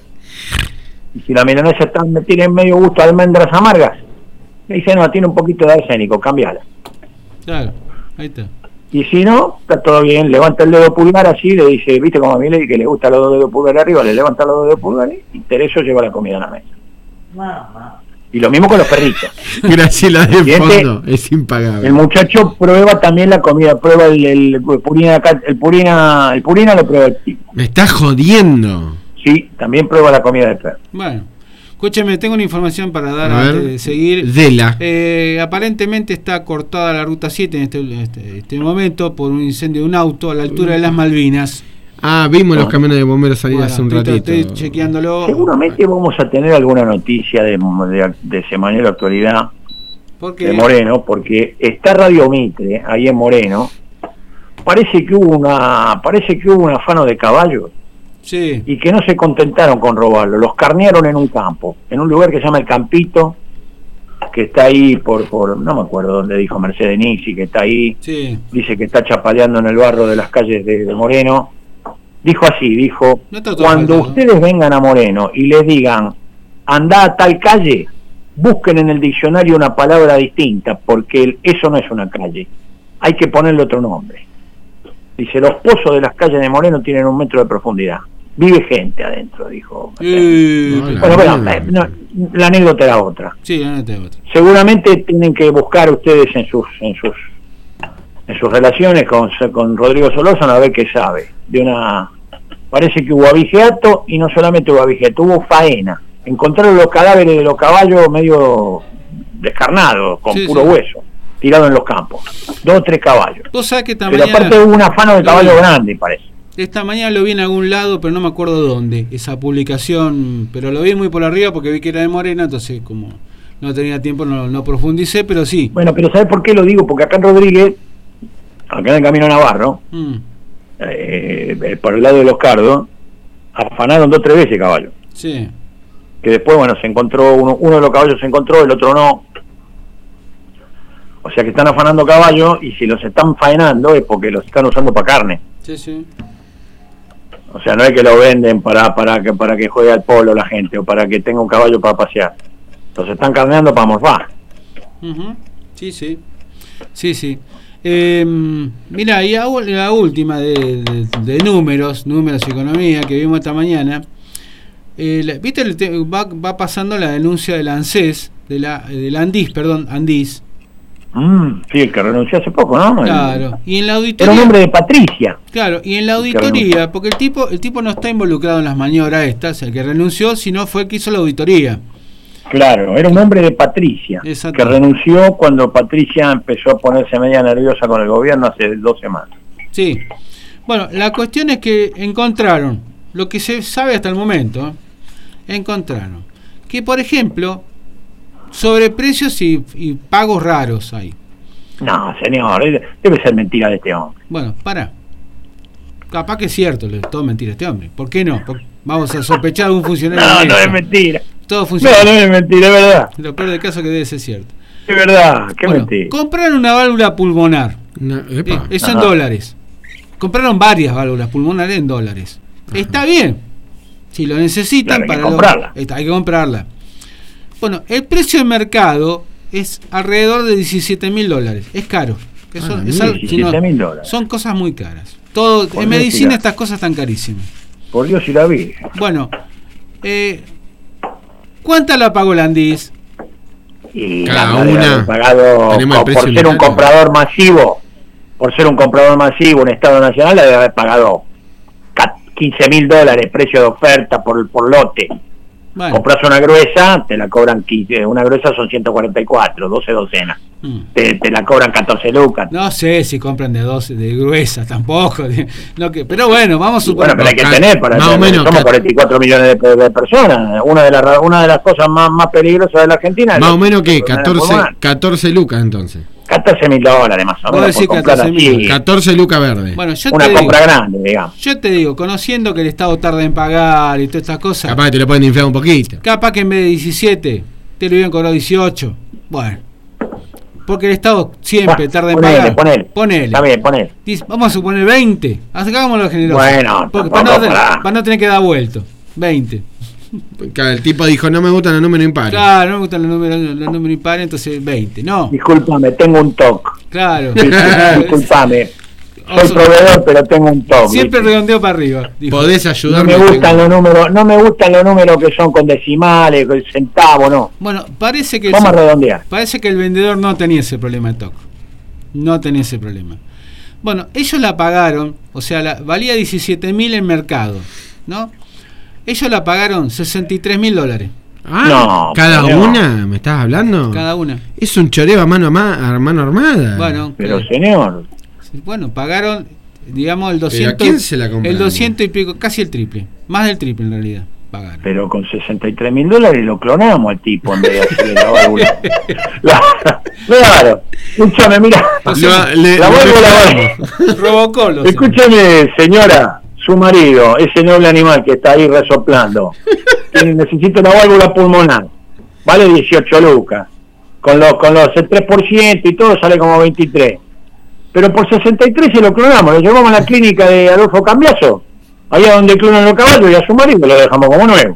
Y si la milanesa está, tiene medio gusto a almendras amargas, le dice, no, tiene un poquito de arsénico, cambiala. Claro, ahí está. Y si no, está todo bien, levanta el dedo pulgar así, le dice, viste como a Milei que le gusta los dos dedos pulgar arriba, le levanta los dos dedos pulgares y Tereso lleva la comida a la mesa. Mamá. Y lo mismo con los perritos. Graciela de y fondo, este, es impagable. El muchacho prueba también la comida, prueba el, el, el purina, el purina, el purina lo prueba el tipo. Me estás jodiendo. Sí, también prueba la comida del perro. Bueno. Escúcheme, tengo una información para dar a antes ver, de seguir. Dela. Eh, aparentemente está cortada la ruta siete en este, este, este momento por un incendio de un auto a la altura de las Malvinas. Ah, vimos los camiones de bomberos salir bueno, hace un estoy, ratito. Estoy chequeándolo. Seguramente vamos a tener alguna noticia de, de, de Semanero Actualidad de Moreno, porque está Radio Mitre ahí en Moreno. Parece que hubo una, parece que hubo un afano de caballos. Sí. Y que no se contentaron con robarlo, los carnearon en un campo, en un lugar que se llama El Campito, que está ahí por, por no me acuerdo dónde dijo Mercedes Nixi, que está ahí, sí. Dice que está chapaleando en el barro de las calles de, de Moreno, dijo así, dijo, no cuando falta, ustedes ¿no? vengan a Moreno y les digan, andá a tal calle, busquen en el diccionario una palabra distinta, porque eso no es una calle, hay que ponerle otro nombre. Dice, los pozos de las calles de Moreno tienen un metro de profundidad. Vive gente adentro, dijo. Eh, bueno, bueno, la, no, la anécdota era otra. Sí, la anécdota era otra. Seguramente tienen que buscar ustedes en sus en sus en sus relaciones con, con Rodrigo Solórzano a ver qué sabe. De una parece que hubo abigeato y no solamente hubo abigeato, hubo faena. Encontraron los cadáveres de los caballos medio descarnados, con sí, puro sí. hueso. Tirado en los campos, dos o tres caballos. Vos sabés que esta pero mañana, aparte hubo un afano de caballo grande, parece. Esta mañana lo vi en algún lado, pero no me acuerdo dónde, esa publicación, pero lo vi muy por arriba porque vi que era de Morena, entonces como no tenía tiempo no, no profundicé, pero sí. Bueno, pero ¿sabés por qué lo digo? Porque acá en Rodríguez, acá en el Camino Navarro, mm. eh, por el lado de los Cardos, afanaron dos o tres veces caballos. Sí. Que después, bueno, se encontró, uno, uno de los caballos se encontró, el otro no. O sea que están afanando caballos y si los están faenando es porque los están usando para carne. Sí, sí. O sea, no es que lo venden para para que para que juegue al polo la gente o para que tenga un caballo para pasear. Los están carneando para morfar. Uh-huh. Sí, sí. Sí, sí. Eh, mira, y la última de, de, de números, números y economía que vimos esta mañana. Eh, ¿Viste? El te, va, va pasando la denuncia del ANSES, de la, del Andis, perdón, Andis. Mm, sí, el que renunció hace poco, ¿no? Claro. Y en la auditoría. Era un nombre de Patricia. Claro, y en la auditoría, porque el tipo, el tipo no está involucrado en las maniobras estas, el que renunció, sino fue el que hizo la auditoría. Claro, era un hombre de Patricia, que renunció cuando Patricia empezó a ponerse media nerviosa con el gobierno hace dos semanas. Sí. Bueno, la cuestión es que encontraron, lo que se sabe hasta el momento, ¿eh? encontraron que, por ejemplo, sobreprecios y, y pagos raros hay. No, señor, debe ser mentira de este hombre. Bueno, para. Capaz que es cierto, es todo mentira este hombre. ¿Por qué no? Porque vamos a sospechar de un funcionario. No, de no es mentira. Todo funciona. No, no es mentira, es verdad. Lo peor del caso es que debe ser cierto. Es verdad, qué bueno, mentira. Compraron una válvula pulmonar. No, eh, eso en dólares. Compraron varias válvulas pulmonares en dólares. Ajá. Está bien. Si lo necesitan, claro, hay para que comprarla. Lo, está, hay que comprarla. Bueno, el precio de mercado es alrededor de diecisiete mil dólares. Es caro. Eso, ah, es algo, diecisiete mil dólares. Son cosas muy caras. Todo, en medicina si estas cosas están carísimas. Por Dios, si la vi. Bueno, eh, ¿cuánta la pagó la Andis? Y cada una pagado por, por ser un comprador masivo, por ser un comprador masivo, un Estado Nacional le debe haber pagado quince mil dólares, precio de oferta por, por lote. Bueno. Compras una gruesa, te la cobran quince, una gruesa son ciento cuarenta y cuatro, doce docenas. Mm. Te, te la cobran catorce lucas. No sé si compran de doce, de gruesa, tampoco. De, no que, pero bueno, vamos a suponer. Bueno, pero hay que tener para más o menos, somos cuarenta y cuatro millones de, de personas. Una de, la, una de las cosas más, más peligrosas de la Argentina. Más o menos que catorce, catorce lucas entonces. catorce mil dólares más o menos. catorce lucas verde. Bueno, yo una te compra digo, grande, digamos. Yo te digo, conociendo que el Estado tarda en pagar y todas estas cosas. Capaz que te lo pueden inflar un poquito. Capaz que en vez de diecisiete te lo hubieran cobrado dieciocho. Bueno. Porque el Estado siempre bueno, tarda en ponele, pagar. Ponele. Ponele. Está bien, ponele. Vamos a suponer veinte. Hagámoslo generoso. Bueno, porque para, no, para. para no tener que dar vuelto. veinte. El tipo dijo, no me gustan los números impares. Claro, no me gustan los números, los números impares, entonces veinte. No. Discúlpame, tengo un toque. Claro. Discúlpame. Soy proveedor, pero tengo un toque. Siempre ¿viste? Redondeo para arriba. Dijo. Podés ayudarme. No me gustan los números, no me gustan los números que son con decimales, con centavos, no. Bueno, parece que vamos a redondear. Parece que el vendedor no tenía ese problema de toque. No tenía ese problema. Bueno, ellos la pagaron, o sea, la, valía diecisiete mil en mercado, ¿no? Ellos la pagaron sesenta y tres mil dólares. Ah, no, ¿cada pero, una? ¿Me estás hablando? Cada una. Es un choreo a mano, a mano armada. Bueno, pero eh, señor. Bueno, pagaron, digamos, el doscientos. ¿Pero a quién se la compraron? El doscientos y pico, casi el triple. Más del triple en realidad. Pagaron. Pero con sesenta y tres mil dólares lo clonamos al tipo en vez de hacerle la válvula. la, claro. Escúchame, mira. La, le, la válvula. Robocolo. Escúchame, señora. Su marido, ese noble animal que está ahí resoplando, necesita una válvula pulmonar, vale dieciocho lucas, con los con los el tres por ciento y todo sale como veintitrés, pero por sesenta y tres se lo clonamos, lo llevamos a la clínica de Adolfo Cambiaso, allá donde clonan los caballos, y a su marido lo dejamos como nuevo.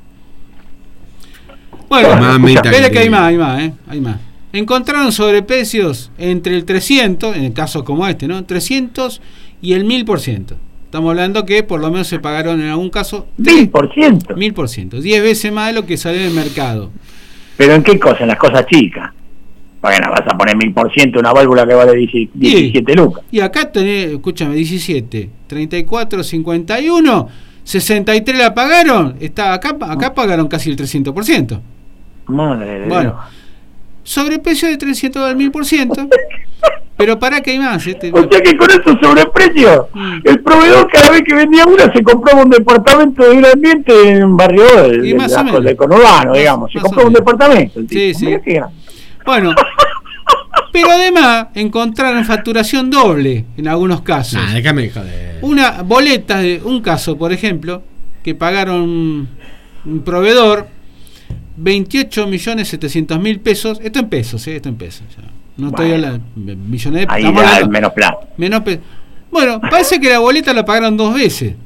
Bueno, espera que hay más, hay más, ¿eh? hay más. Encontraron sobreprecios entre el trescientos, en casos como este, ¿no? trescientos y el mil por ciento. Estamos hablando que por lo menos se pagaron en algún caso mil por ciento. Mil por ciento. Diez veces más de lo que salió en el mercado. ¿Pero en qué cosa? En las cosas chicas. Bueno, vas a poner mil por ciento una válvula que vale diecisiete y, lucas. Y acá tenés, escúchame, diecisiete, treinta y cuatro, cincuenta y uno, sesenta y tres la pagaron. Está acá, acá pagaron casi el trescientos por ciento. Madre de bueno, Dios. Sobreprecio de trescientos al mil por ciento. Pero para que hay más. Este, o sea que con esos sobreprecios, mm. el proveedor cada vez que vendía una se compraba un departamento de gran ambiente en un barrio de, de, de, de conurbano, digamos. Se compraba un departamento. El sí, sí. Bueno, pero además encontraron facturación doble en algunos casos. Nah, déjame joder. Una boleta de un caso, por ejemplo, que pagaron un proveedor veintiocho millones setecientos mil pesos. Esto en pesos, ¿eh? Esto en pesos. Ya. No bueno, estoy hablando de millones de pesos. Ahí da menos plata. Menos pe- bueno, parece que la boleta la pagaron dos veces.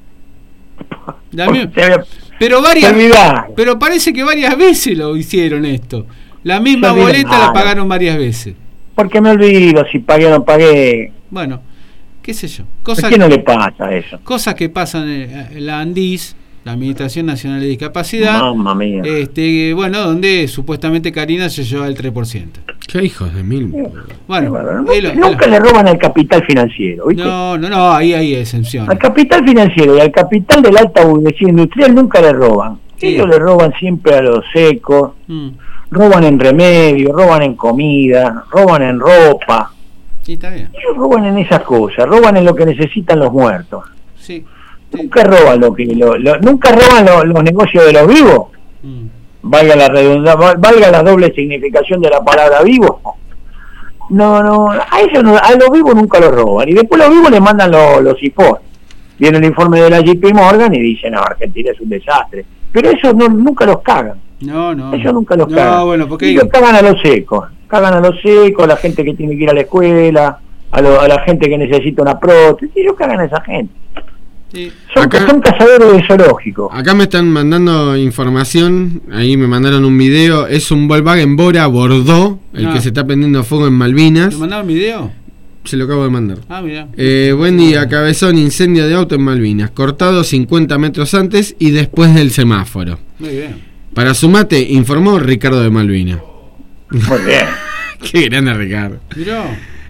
La misma, pero varias pero parece que varias veces lo hicieron esto. La misma boleta nada. La pagaron varias veces. Porque me olvido si pagué o no pagué. Bueno, qué sé yo. Cosas ¿A quién no le pasa eso? Cosas que pasan en la ANDIS, la Administración Nacional de Discapacidad. Mamma mía. Este, bueno, donde supuestamente Karina se lleva el tres por ciento. ¿Qué hijos de mil? Bueno, bueno no, el, nunca el, le roban al capital financiero, ¿viste? No, no, no, ahí hay exenciones. Al capital financiero y al capital de la alta burguesía industrial nunca le roban. Sí. Ellos le roban siempre a los secos, mm. roban en remedio, roban en comida, roban en ropa. Sí, está bien. Ellos roban en esas cosas, roban en lo que necesitan los muertos. Sí. Nunca roban lo que lo, lo, nunca roban lo, los negocios de los vivos. Mm. Valga la redundancia, valga la doble significación de la palabra vivo. No, no, a ellos no, a los vivos nunca los roban. Y después los vivos les mandan los, los informes. Viene el informe de la J P Morgan y dicen, no, Argentina es un desastre. Pero ellos no, nunca los cagan. No, no. Ellos nunca los no, cagan. Bueno, porque ellos cagan a los secos. Cagan a los secos, a la gente que tiene que ir a la escuela, a, lo, a la gente que necesita una prótesis. Ellos cagan a esa gente. Sí. Son, acá, son cazadores de zoológico. Acá me están mandando información. Ahí me mandaron un video. Es un Volkswagen Bora Bordeaux, el ah. que se está prendiendo fuego en Malvinas. ¿Te mandaron video? Se lo acabo de mandar. Ah, mira. Eh, buen día, Cabezón, incendio de auto en Malvinas. Cortado cincuenta metros antes y después del semáforo. Muy bien. Para su mate, informó Ricardo de Malvinas. Muy bien. Qué grande Ricardo. Mirá.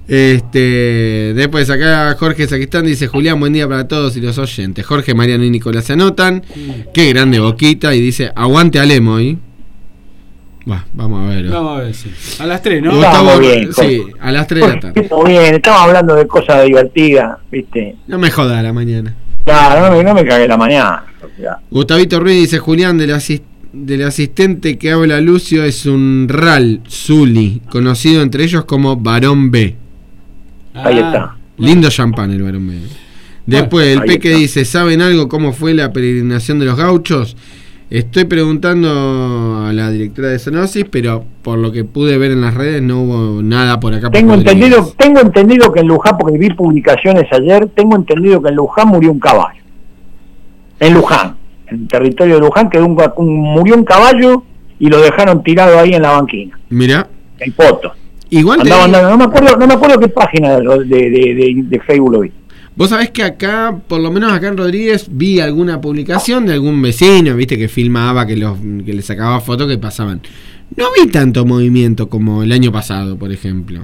Este, después acá Jorge Saquistán dice: Julián, buen día para todos y los oyentes. Jorge, Mariano y Nicolás se anotan. Mm. Qué grande Boquita. Y dice: aguante Alemoy. Bah, vamos a ver. Vamos a ver, sí. A las tres, ¿no? Gustavo, bien, sí, a las tres de la tarde. Muy bien, estamos hablando de cosas divertidas, ¿viste? No me jodas la mañana. Claro, no me, no me cagué la mañana. O sea. Gustavito Ruiz dice: Julián, del, asist, del asistente que habla Lucio es un Ral Zuli, conocido entre ellos como Barón B. Ah, ahí está. Lindo champán el Barón B. Después el Peque dice: ¿saben algo cómo fue la peregrinación de los gauchos? Estoy preguntando a la directora de Zoonosis, pero por lo que pude ver en las redes no hubo nada por acá. Tengo entendido, tengo entendido que en Luján, porque vi publicaciones ayer, tengo entendido que en Luján murió un caballo. En Luján, en el territorio de Luján, quedó un, un, murió un caballo y lo dejaron tirado ahí en la banquina. Mirá. En fotos. Igual andaba, andando, no me acuerdo, no me acuerdo qué página de, de, de, de, de Facebook lo vi. Vos sabés que acá, por lo menos acá en Rodríguez, vi alguna publicación de algún vecino, viste, que filmaba, que los que le sacaba fotos que pasaban. No vi tanto movimiento como el año pasado, por ejemplo.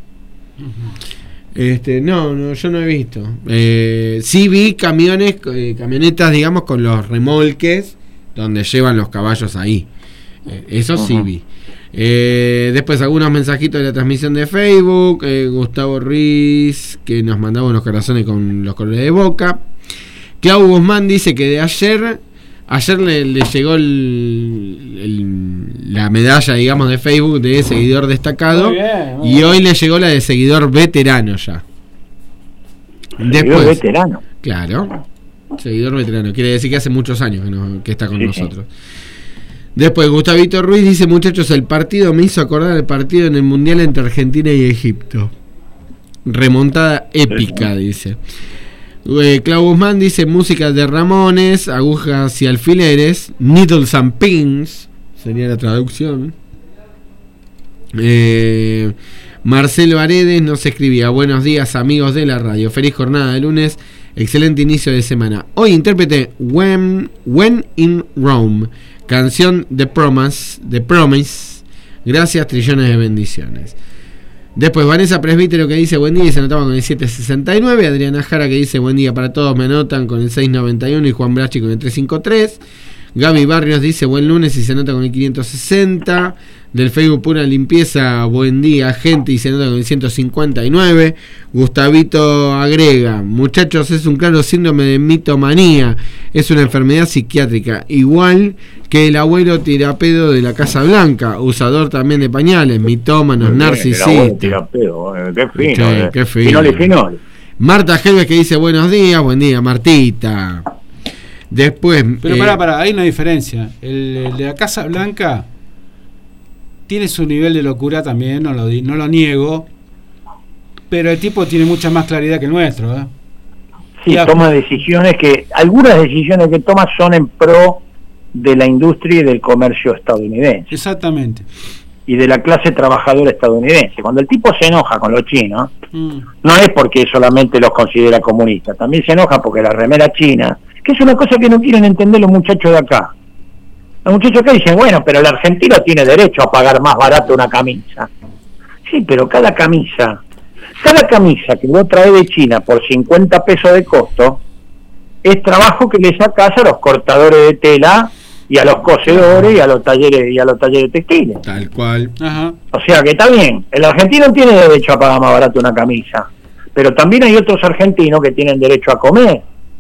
Uh-huh. Este, no, no, yo no he visto. Eh, sí vi camiones, eh, camionetas, digamos, con los remolques donde llevan los caballos ahí. Eh, eso uh-huh. sí vi. Eh, después algunos mensajitos de la transmisión de Facebook. eh, Gustavo Ruiz, que nos mandaba unos corazones con los colores de Boca. Clau Guzmán dice que de ayer Ayer le, le llegó el, el, la medalla, digamos, de Facebook de seguidor destacado. Muy bien, muy y bien. Hoy le llegó la de seguidor veterano ya. Seguidor Después, veterano. Claro, seguidor veterano. Quiere decir que hace muchos años que, no, que está con sí, nosotros. Sí. Después, Gustavito Ruiz dice: muchachos, el partido me hizo acordar el partido en el Mundial entre Argentina y Egipto. Remontada épica, dice. Eh, Clau Guzmán dice: música de Ramones, agujas y alfileres, needles and pins, sería la traducción. Eh, Marcelo Aredes nos escribía: buenos días, amigos de la radio, feliz jornada de lunes, excelente inicio de semana. Hoy intérprete When, When in Rome, canción de Promise, de Promise. Gracias, trillones de bendiciones. Después Vanessa Presbítero, que dice buen día y se anotaba con el siete sesenta y nueve. Adriana Jara, que dice buen día para todos, me anotan con el seis noventa y uno. Y Juan Brachi con el tres cincuenta y tres. Gaby Barrios dice buen lunes y se anota con el quinientos sesenta. Del Facebook Pura Limpieza, buen día gente, y se anota con el ciento cincuenta y nueve. Gustavito agrega: muchachos, es un claro síndrome de mitomanía, es una enfermedad psiquiátrica, igual que el abuelo tirapedo de la Casa Blanca, usador también de pañales, mitómanos, narcisistas. Tirapedo, eh, qué fino, eh. qué fino. Finoli, finoli. Marta Helves, que dice buenos días, buen día Martita. Después, pero eh, pará, pará, hay una diferencia. El, el de la Casa Blanca tiene su nivel de locura también, no lo, no lo niego, pero el tipo tiene mucha más claridad que el nuestro, ¿eh? Sí, y toma decisiones que, algunas decisiones que toma son en pro de la industria y del comercio estadounidense. Exactamente. Y de la clase trabajadora estadounidense. Cuando el tipo se enoja con los chinos, mm. no es porque solamente los considera comunistas, también se enoja porque la remera china, que es una cosa que no quieren entender los muchachos de acá. Los muchachos acá dicen, bueno, pero el argentino tiene derecho a pagar más barato una camisa. Sí, pero cada camisa, cada camisa que vos traes de China por cincuenta pesos de costo, es trabajo que le sacás a los cortadores de tela y a los cosedores y a los talleres y a los talleres textiles. Tal cual. Ajá. O sea que está bien, el argentino tiene derecho a pagar más barato una camisa, pero también hay otros argentinos que tienen derecho a comer,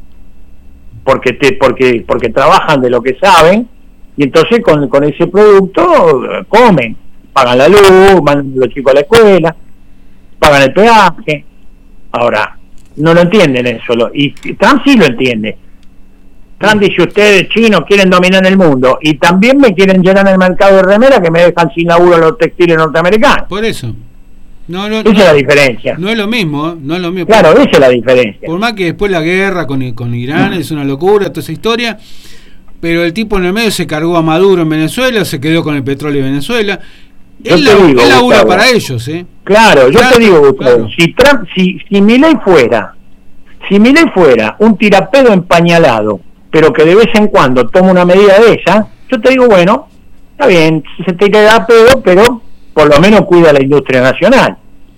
porque te, porque porque trabajan de lo que saben. Y entonces con, con ese producto comen, pagan la luz, mandan los chicos a la escuela, pagan el peaje. Ahora, no lo entienden eso, lo, y Trump sí lo entiende. Trump dice: ustedes chinos quieren dominar el mundo y también me quieren llenar el mercado de remera, que me dejan sin laburo los textiles norteamericanos. Por eso. No, no, esa no, es la diferencia. No es lo mismo, no es lo mismo. Claro, esa es la diferencia. Por más que después la guerra con, con Irán mm. es una locura, toda esa historia. Pero el tipo en el medio se cargó a Maduro en Venezuela, se quedó con el petróleo de Venezuela. Yo él, digo, él labura Gustavo, para ellos, ¿eh? Claro, yo claro, te digo, Gustavo, claro. si Trump, si, si Milei fuera, si Milei fuera un tirapedo empañalado, pero que de vez en cuando toma una medida de esa, yo te digo, bueno, está bien, se te queda pedo, pero por lo menos cuida la industria nacional.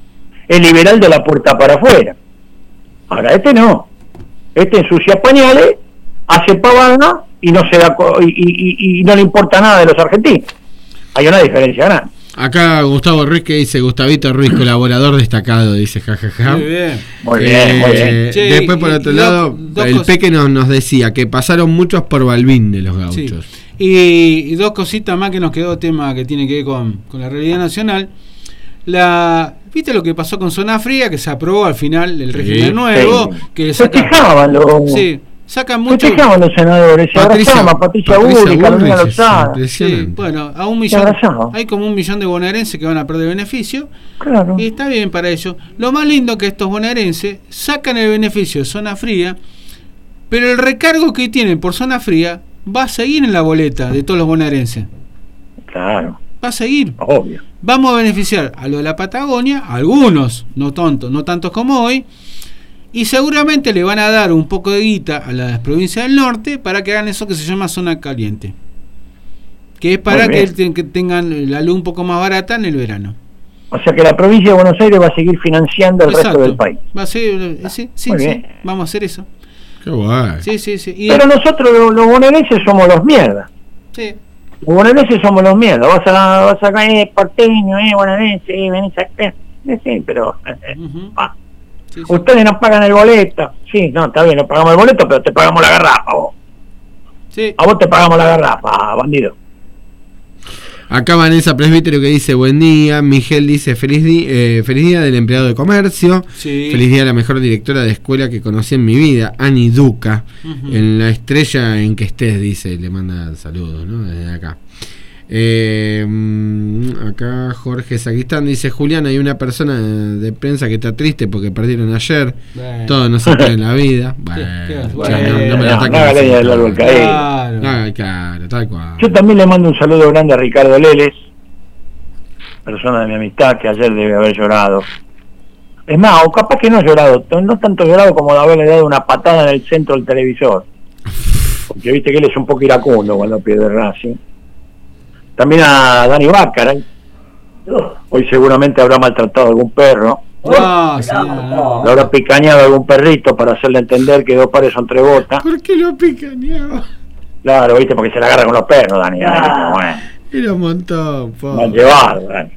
es liberal de la puerta para afuera. Ahora este no, este ensucia pañales, hace pavada y no se da co- y, y, y no le importa nada de los argentinos. Hay una diferencia grande. Acá Gustavo Ruiz que dice, Gustavito Ruiz, colaborador destacado, dice jajaja. Muy bien. Muy bien, muy bien. Eh, Che, después por y- otro y lado, dos- dos el cosas. Peque nos, nos decía que pasaron muchos por Balbín de los Sí. gauchos. Y, y dos cositas más que nos quedó, tema que tiene que ver con, con la realidad nacional. La, ¿viste lo que pasó con Zona Fría? Que se aprobó al final el Sí, régimen nuevo. Sí. Que saca, Festejaban los, sí, sacan mucho. festejaban los senadores, se abrazaban a Patricia Bullrich, Carolina Bullrich, es Lozada. Sí, impresionante. bueno, a un Se millón, abrazaban. hay como un millón de bonaerenses que van a perder beneficio. Claro. Y está bien para ellos. Lo más lindo que estos bonaerenses sacan el beneficio de Zona Fría, pero el recargo que tienen por Zona Fría va a seguir en la boleta de todos los bonaerenses. Claro, Va a seguir. obvio. Vamos a beneficiar a lo de la Patagonia, algunos, no tontos, no tantos como hoy, y seguramente le van a dar un poco de guita a las provincias del norte para que hagan eso que se llama zona caliente, que es para Muy que, bien. ten- que tengan la luz un poco más barata en el verano. O sea que la provincia de Buenos Aires va a seguir financiando el Exacto. resto del país. Va a ser, eh, sí, sí, Muy sí, bien. vamos a hacer eso. Qué guay. Sí, sí, sí. Y Pero nosotros los, los bonaerenses somos los mierdas. sí. Los bonaerenses somos los mierdas. Vas a, vas a caer, eh, porteño, eh, bonaerense, eh, venís a... Eh, sí, pero... eh, Ujú. ah, Sí, sí. ustedes nos pagan el boleto. Sí, no, está bien, nos pagamos el boleto, pero te pagamos la garrafa, vos. Sí. A vos te pagamos la garrafa, bandido. Acá Vanessa Presbítero que dice, buen día. Miguel dice, feliz, di- eh, feliz día del empleado de comercio. Sí. Feliz día a la mejor directora de escuela que conocí en mi vida, Ani Duca. Ujú. En la estrella en que estés, dice, le manda saludos, ¿no? Desde acá. Eh, mm, acá Jorge Saquistán dice, Julián, hay una persona de prensa que está triste porque perdieron ayer. Bueno. Todo nos saca en la vida. Bueno, qué ya, bueno. no, no me lo No, ataquen no haga así, leña del árbol caído. Claro. Ah, claro, tal cual. Yo también le mando un saludo grande a Ricardo Leles, persona de mi amistad que ayer debe haber llorado. Es más, o capaz que no ha llorado, no tanto llorado como de haberle dado una patada en el centro del televisor. Porque viste que él es un poco iracundo cuando pierde Racing. También a Dani Bácara. Hoy seguramente habrá maltratado a algún perro. No, señor, no. Le habrá picañado a algún perrito para hacerle entender que dos pares son tres botas. ¿Por qué lo picaneaba? Claro, viste, porque se la agarra con los perros, Dani. Dani, bueno. Era un montón, po. Mal llevado, Dani.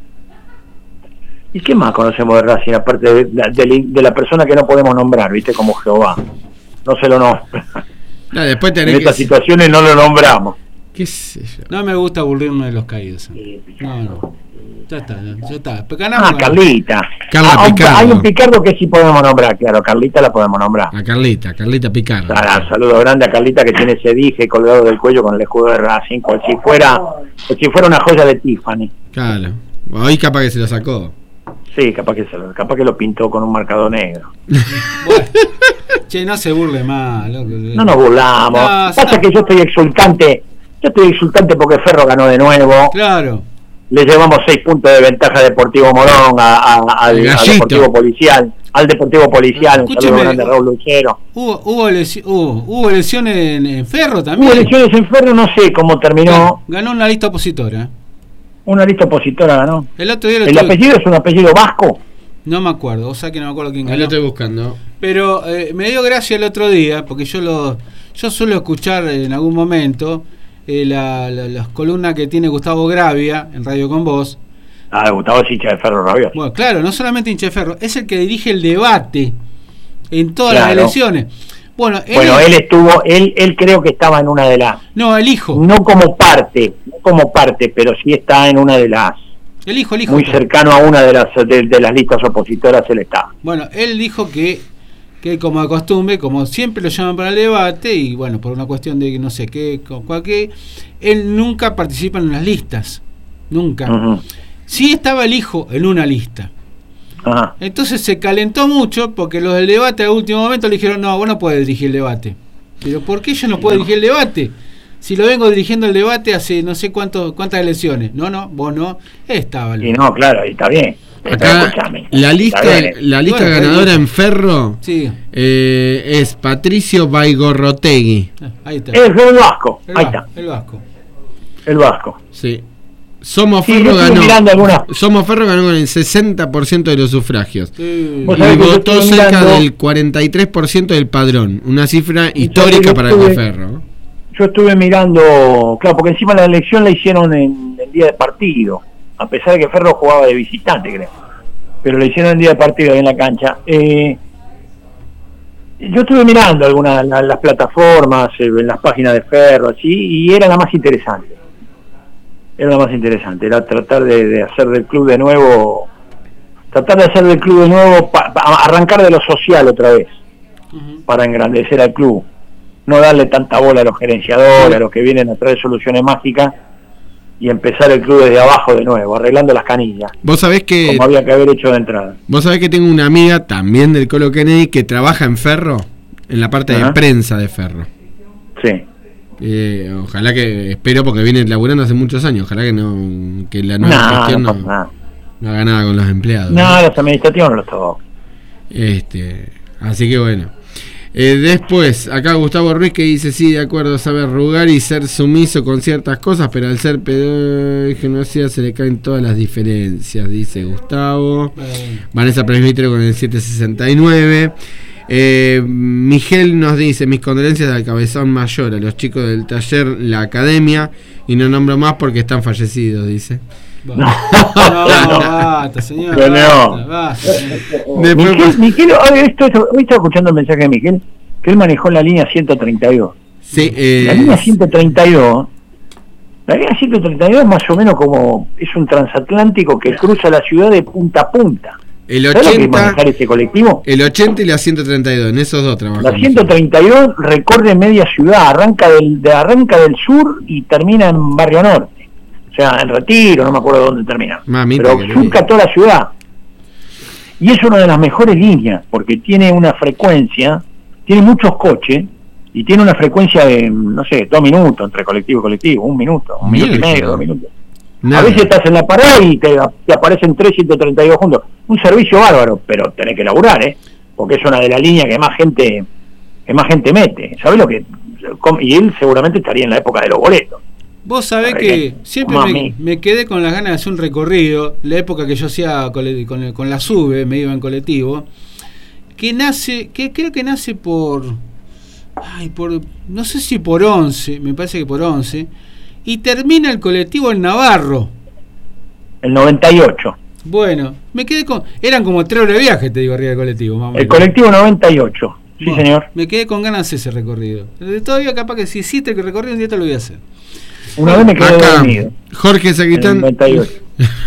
¿Y qué más conocemos de Racing aparte de, de, de- de la persona que no podemos nombrar, viste, como Jehová? No se lo nombra. No, después En tenés estas que... situaciones no lo nombramos. ¿Qué sé yo? No me gusta aburrirme de los caídos. No, no. Ya está, ya está. Pero ganamos, Ah, ganamos. Carlita. Carla Ah, un- Picardo. hay un Picardo que sí podemos nombrar, claro, Carlita la podemos nombrar. A Carlita, Carlita Picardo. Ah, saludo grande a Carlita que tiene ese dije colgado del cuello con el escudo de Racing, como si fuera, como si fuera una joya de Tiffany. Claro. Hoy capaz que se lo sacó. Sí, capaz que se lo, capaz que lo pintó con un marcador negro. Bueno. Che, no se burle más, loco. No nos burlamos. No, Pasa está- que yo estoy exultante, yo estoy exultante porque Ferro ganó de nuevo. Claro. Le llevamos seis puntos de ventaja a Deportivo Morón, a, a- al, El al Gallito. Deportivo Policial, al Deportivo Policial, un saludo Escúcheme, grande a Raúl Lucero. Hubo, hubo, lesi- hubo, hubo elecciones en, en Ferro también. Hubo elecciones en Ferro, no sé cómo terminó. Ganó una lista opositora. Una lista opositora ganó. El otro día lo ¿El estuve- apellido es un apellido vasco? No me acuerdo, o sea que no me acuerdo quién Ahí ganó. lo estoy buscando. Pero eh, me dio gracia el otro día, porque yo lo yo suelo escuchar en algún momento eh, la, la- las columnas que tiene Gustavo Gravia en Radio Con Vos. Ah, Gustavo es hincha de Ferro Rabioso. Bueno, claro, no solamente hincha de Ferro, es el que dirige el debate en todas Claro. las elecciones. Bueno, él, Bueno, él estuvo, él, él creo que estaba en una de las, no, el hijo, no como parte, no como parte, pero sí está en una de las, el hijo, el hijo. muy cercano a una de las de, de las listas opositoras, él está. Bueno, él dijo que, que como de costumbre, como siempre lo llaman para el debate, y bueno, por una cuestión de no sé qué, con cualquier, él nunca participa en las listas, nunca. Ujú. Sí estaba el hijo en una lista. Ajá. Entonces se calentó mucho porque los del debate a último momento le dijeron, no, vos no podés dirigir el debate. Pero ¿por qué yo no puedo dirigir el debate? Si lo vengo dirigiendo el debate hace no sé cuánto, cuántas elecciones. No, no, vos no. Estaba el... Y no, claro, y está bien. Acá Escuchame. la lista, Está bien. la lista Bueno, ganadora ahí- en Ferro Sí, eh, es Patricio Baigorrotegui. ah, ahí está. Es el vasco, El ahí Vasco, está, el Vasco. el vasco. Sí. Somos Sí, Ferro yo estuve ganó. mirando algunas. Somos Ferro ganó con el sesenta por ciento de los sufragios. Sí. Vos Y sabés que yo votó estuve cerca mirando- del cuarenta y tres por ciento del padrón. Una cifra Y histórica yo para estuve- el Ferro. Yo estuve mirando, claro, porque encima la elección la hicieron en el día de partido, a pesar de que Ferro jugaba de visitante, creo. Pero la hicieron en día de partido ahí en la cancha. Eh, yo estuve mirando algunas la- las plataformas, eh, en las páginas de Ferro, así, y era la más interesante. Era la más interesante, era tratar de, de hacer del club de nuevo, tratar de hacer del club de nuevo, pa- pa- arrancar de lo social otra vez, Ujú. para engrandecer al club. No darle tanta bola a los gerenciadores, a los que vienen a traer soluciones mágicas, y empezar el club desde abajo de nuevo, arreglando las canillas, Vos sabés que como había que haber hecho de entrada. vos sabés que tengo una amiga también del Colo Kennedy que trabaja en Ferro, en la parte de Ajá. prensa de Ferro. Sí. Eh, ojalá que, espero porque viene laburando hace muchos años, ojalá que no que la No, nueva gestión no no, pasa nada. no haga nada con los empleados. No, los administrativos no los toco. Este, así que bueno. Eh, después, acá Gustavo Ruiz que dice, sí, de acuerdo, sabe arrugar y ser sumiso con ciertas cosas, pero al ser pedagogía se le caen todas las diferencias, dice Gustavo. Bueno. Vanessa Presbítero con el siete sesenta y nueve. Eh, Miguel nos dice, mis condolencias al cabezón mayor, a los chicos del taller La Academia, y no nombro más porque están fallecidos, dice. Va. No, basta, señor. Pero no. Basta, basta, señor. Después, Miguel, Miguel, hoy, esto, esto- hoy estaba escuchando el mensaje de Miguel, que él manejó la línea ciento treinta y dos. sí, eh, La línea ciento treinta y dos, la línea ciento treinta y dos es más o menos como, es un transatlántico que cruza la ciudad de punta a punta. el ¿Sabes lo que es ochenta, manejar ese colectivo? el ochenta y la ciento treinta y dos, en esos dos trabajamos. La ciento treinta y dos recorre media ciudad, arranca del, de, arranca del sur y termina en Barrio Norte. O sea, en Retiro, no me acuerdo dónde termina. Mamita Pero querida. surca toda la ciudad. Y es una de las mejores líneas, porque tiene una frecuencia, tiene muchos coches, y tiene una frecuencia de, no sé, dos minutos entre colectivo y colectivo, un minuto, un minuto y Mierda. medio, dos minutos. Nada. A veces estás en la parada y te, te aparecen tres ciento treinta y dos juntos. Un servicio bárbaro, pero tenés que laburar, ¿eh? Porque es una de las líneas que más gente que más gente mete. ¿Sabés lo que...? Y él seguramente estaría en la época de los boletos. Vos sabés Para que que- siempre me, mami. me quedé con las ganas de hacer un recorrido, la época que yo hacía cole- con, el- con la SUBE, me iba en colectivo, que nace, que creo que nace por, ay, por, no sé si por once, me parece que por once, y termina el colectivo en Navarro. El noventa y ocho. Bueno, me quedé con, eran como tres horas de viaje, te digo, arriba del colectivo, más o El menos. colectivo noventa y ocho. Sí, Bueno, señor. Me quedé con ganas de ese recorrido. Eh, Todavía capaz que si hiciste el recorrido un día te lo voy a hacer. Una vez me quedé Acá, dormido. Jorge En el Saquitán. noventa y ocho.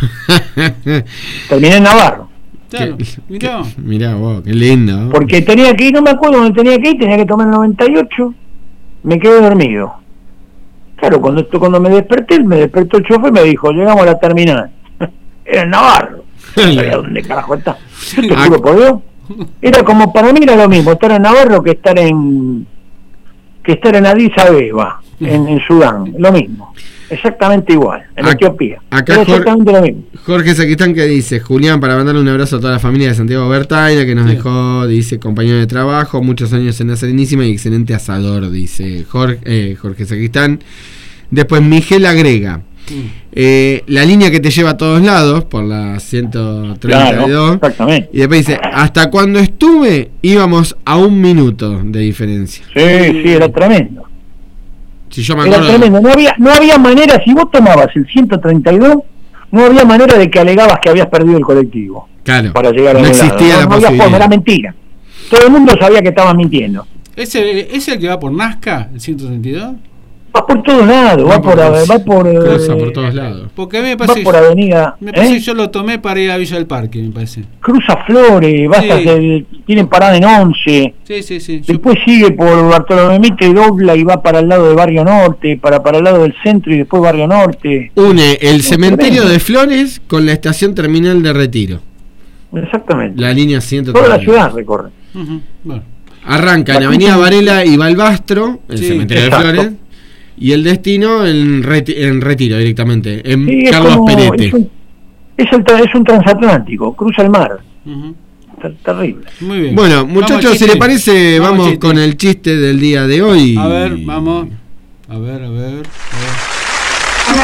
Terminé en Navarro. Claro, Qué- mirá. qué- mirá vos, qué lindo. ¿no? Porque tenía que ir, no me acuerdo dónde tenía que ir, tenía que tomar el noventa y ocho. Me quedé dormido. Claro, cuando esto, cuando me desperté, me despertó el chofer y me dijo, llegamos a la terminal. Era en Navarro. No sabía dónde carajo está. Yo te Ah. juro por Dios. Era como, para mí era lo mismo, estar en Navarro que estar en que estar en Addis Abeba, en, en Sudán, lo mismo. Exactamente igual, en Ac- Etiopía. acá Era Jor- exactamente lo mismo. Jorge Saquitán que dice, Julián, para mandarle un abrazo a toda la familia de Santiago Bertaina, que nos Sí. dejó, dice, compañero de trabajo, muchos años en la Serenísima y excelente asador, dice Jorge, eh, Jorge Saquitán. Después Miguel agrega, eh, la línea que te lleva a todos lados, por la ciento treinta y dos, Claro, exactamente. y después dice, hasta cuando estuve íbamos a un minuto de diferencia. Sí, sí, era tremendo. Si yo me Era acuerdo, tremendo. No había, no había manera, si vos tomabas el ciento treinta y dos, no había manera de que alegabas que habías perdido el colectivo claro, para llegar a no algún lado. existía no, la no había posibilidad. forma, era mentira. Todo el mundo sabía que estabas mintiendo. ¿Ese es el que va por Nazca, el ciento treinta y dos? Va por todos lados, va, Va por, por- va por, eh, cruza por todos lados. Porque a mí me va parece, por avenida, me parece ¿eh? que yo lo tomé para ir a Villa del Parque, me parece. Cruza Flores, vas Sí. a hacer- tienen parada en once, Sí, sí, sí. Yo- después sigue por Bartolomé Mitre y dobla y va para el lado de Barrio Norte, para, para el lado del centro y después Barrio Norte. Une el No, cementerio tremendo. de Flores con la estación terminal de Retiro. Exactamente. La línea ciento Toda treinta. la ciudad recorre. Ujú, bueno. Arranca en La Avenida cruza- Varela y Balbastro, el Sí, cementerio exacto. de Flores, y el destino en, reti- en Retiro directamente, en Sí, es Carlos como- Perete. Es un, es, el tra- es un transatlántico, cruza el mar. Ujú. Ter- terrible. Muy bien. Bueno, Vamos al muchachos, si chiste. le parece, Vamos al vamos chiste. con el chiste del día de hoy. A ver, vamos. A ver, a ver. A ver.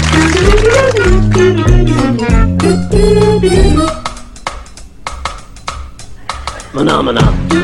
Maná, maná.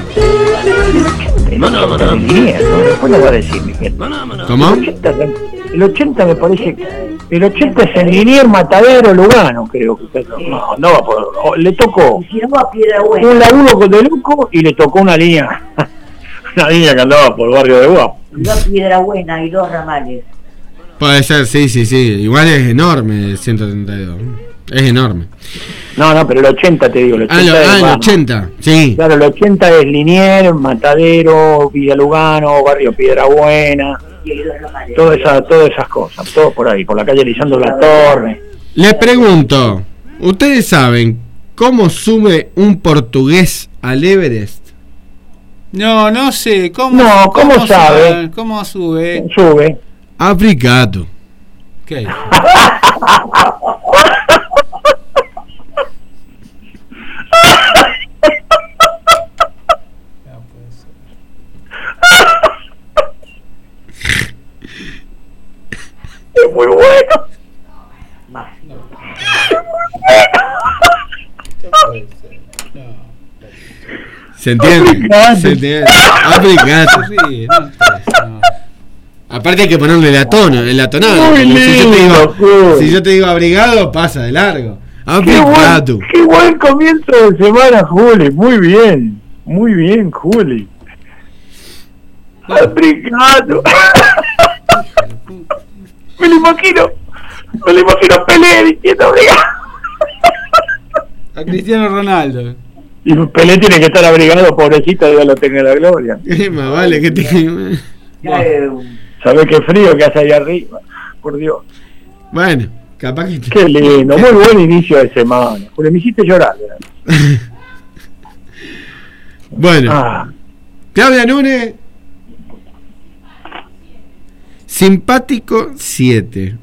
Maná, maná. Después lo va a decir, Miguel. ¿Cómo? El ochenta, el ochenta me parece. El ochenta es en Linier, Matadero, Lugano, creo que. No, no va a poder. Le tocó un laburo de loco y le tocó una línea. Una línea que andaba por el barrio de Guapo. Dos Piedra Buena y dos ramales. Puede ser, sí, sí, sí. Igual es enorme el ciento treinta y dos. Es enorme. No, no, pero el ochenta te digo. El Ah, lo- ochenta ah, es el más. ochenta, sí. Claro, el ochenta es Linier, Matadero, Villa Lugano, Barrio Piedra Buena, Y hay dos ramales. todas esas, todas esas cosas, todo por ahí, por la calle Lisandro La Torre. Les pregunto, ¿ustedes saben cómo sube un portugués al Everest? No, no sé. ¿Cómo, No, ¿cómo sabe? sube? ¿Cómo sube? Sube. Africato. ¿Qué hay? Es muy bueno. ¿Se entiende? Africato. ¿Se entiende? Africato. Sí, no, no. Aparte hay que ponerle la tono, la tonada. Muy como si, yo te lindo, digo, Juli. si yo te digo abrigado, pasa de largo. Qué Africato. buen, qué buen comienzo de semana, Juli. Muy bien. Muy bien, Juli. Africano. Me lo imagino. Me lo imagino a Pelé diciendo abrigado. A Cristiano Ronaldo. Y Pelé tiene que estar abrigado, pobrecito, Dios lo tenga en la gloria. ¿Qué más vale que te... Eh, ¿Sabés qué frío que hace ahí arriba? Por Dios. Bueno, capaz que... Qué lindo, muy buen inicio de semana. Porque me hiciste llorar. ¿verdad? Bueno, Ah, Claudia Núñez, simpático siete.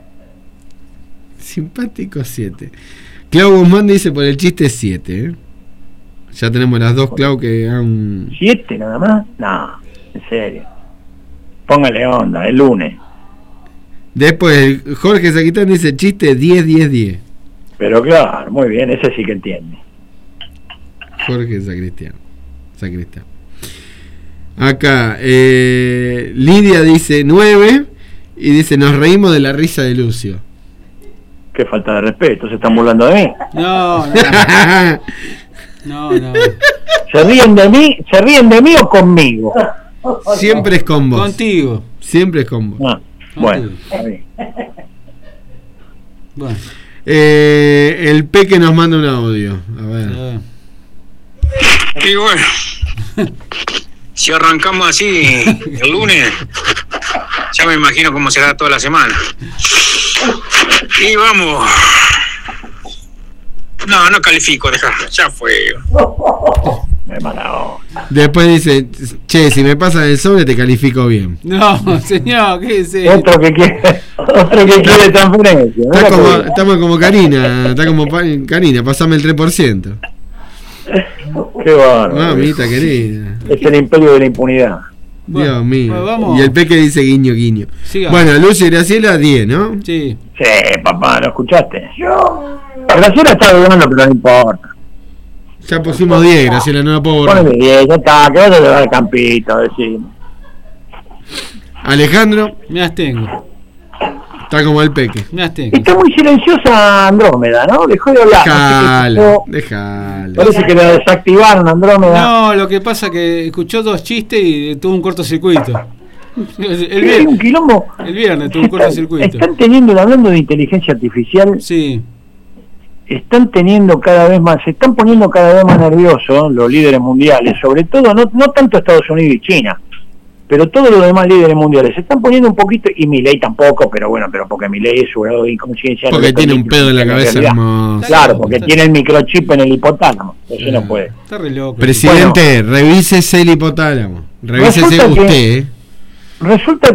Simpático siete. Clau Guzmán dice por el chiste siete. ¿eh? Ya tenemos las dos Clau que han... ¿siete nada más? No, en serio. Póngale onda, el lunes. Después Jorge Saquitán dice chiste diez, diez, diez. Pero claro, muy bien, ese sí que entiende. Jorge Sacristián. Sacristán. Acá, eh, Lidia dice nueve y dice nos reímos de la risa de Lucio. Qué falta de respeto, se están burlando de mí. No, no. No, no. ¿Se ríen de mí? ¿Se ríen de mí o conmigo? Siempre es con vos. Contigo. Siempre es con vos. Ah, bueno, está bien. Bueno. Eh, el Peque nos manda un audio. A ver. eh, Y bueno, si arrancamos así el lunes, ya me imagino cómo será toda la semana. Y vamos. No, no califico, deja, ya fue. Me mala onda. Después dice, che, si me pasas el sobre te califico bien. No, señor, ¿qué es eso? Otro que quiere, otro que quiere transferencia. Está Mira como, que- estamos como Karina, está como pa- Karina, pasame el tres por ciento. Qué bárbaro. Mamita querida. Es el imperio de la impunidad. Bueno, Dios mío. pues vamos. Y el Peque dice guiño, guiño. Siga. Bueno, Lucio y Graciela, diez, ¿no? Sí. Sí, papá, ¿lo escuchaste? Graciela está dudando, pero no importa. Ya pusimos diez, Graciela, no la puedo borrar. Ponele diez, ya está, que vas a llevar al campito, decimos. Alejandro, Me abstengo. está como el Peque. Me abstengo. Está muy silenciosa Andrómeda, ¿no? Dejó de hablar. Déjalo, Así que déjalo. parece que la desactivaron, Andrómeda. No, lo que pasa que escuchó dos chistes y tuvo un cortocircuito. El, el Hay un viernes, quilombo. el viernes tuvo un Están, cortocircuito. están teniendo, hablando de inteligencia artificial, Sí. están teniendo cada vez más, se están poniendo cada vez más nerviosos los líderes mundiales, sobre todo, no, no tanto Estados Unidos y China, pero todos los demás líderes mundiales se están poniendo un poquito, y Milei tampoco, pero bueno, pero porque Milei es su grado de inconsciencia. no Porque le tiene un permite pedo en la cabeza realidad. hermoso. Claro, porque tiene el microchip en el hipotálamo, eso Ah. no puede. Está re loco. Presidente, revísese el hipotálamo. Revísese Resulta que- usted, ¿eh? Resulta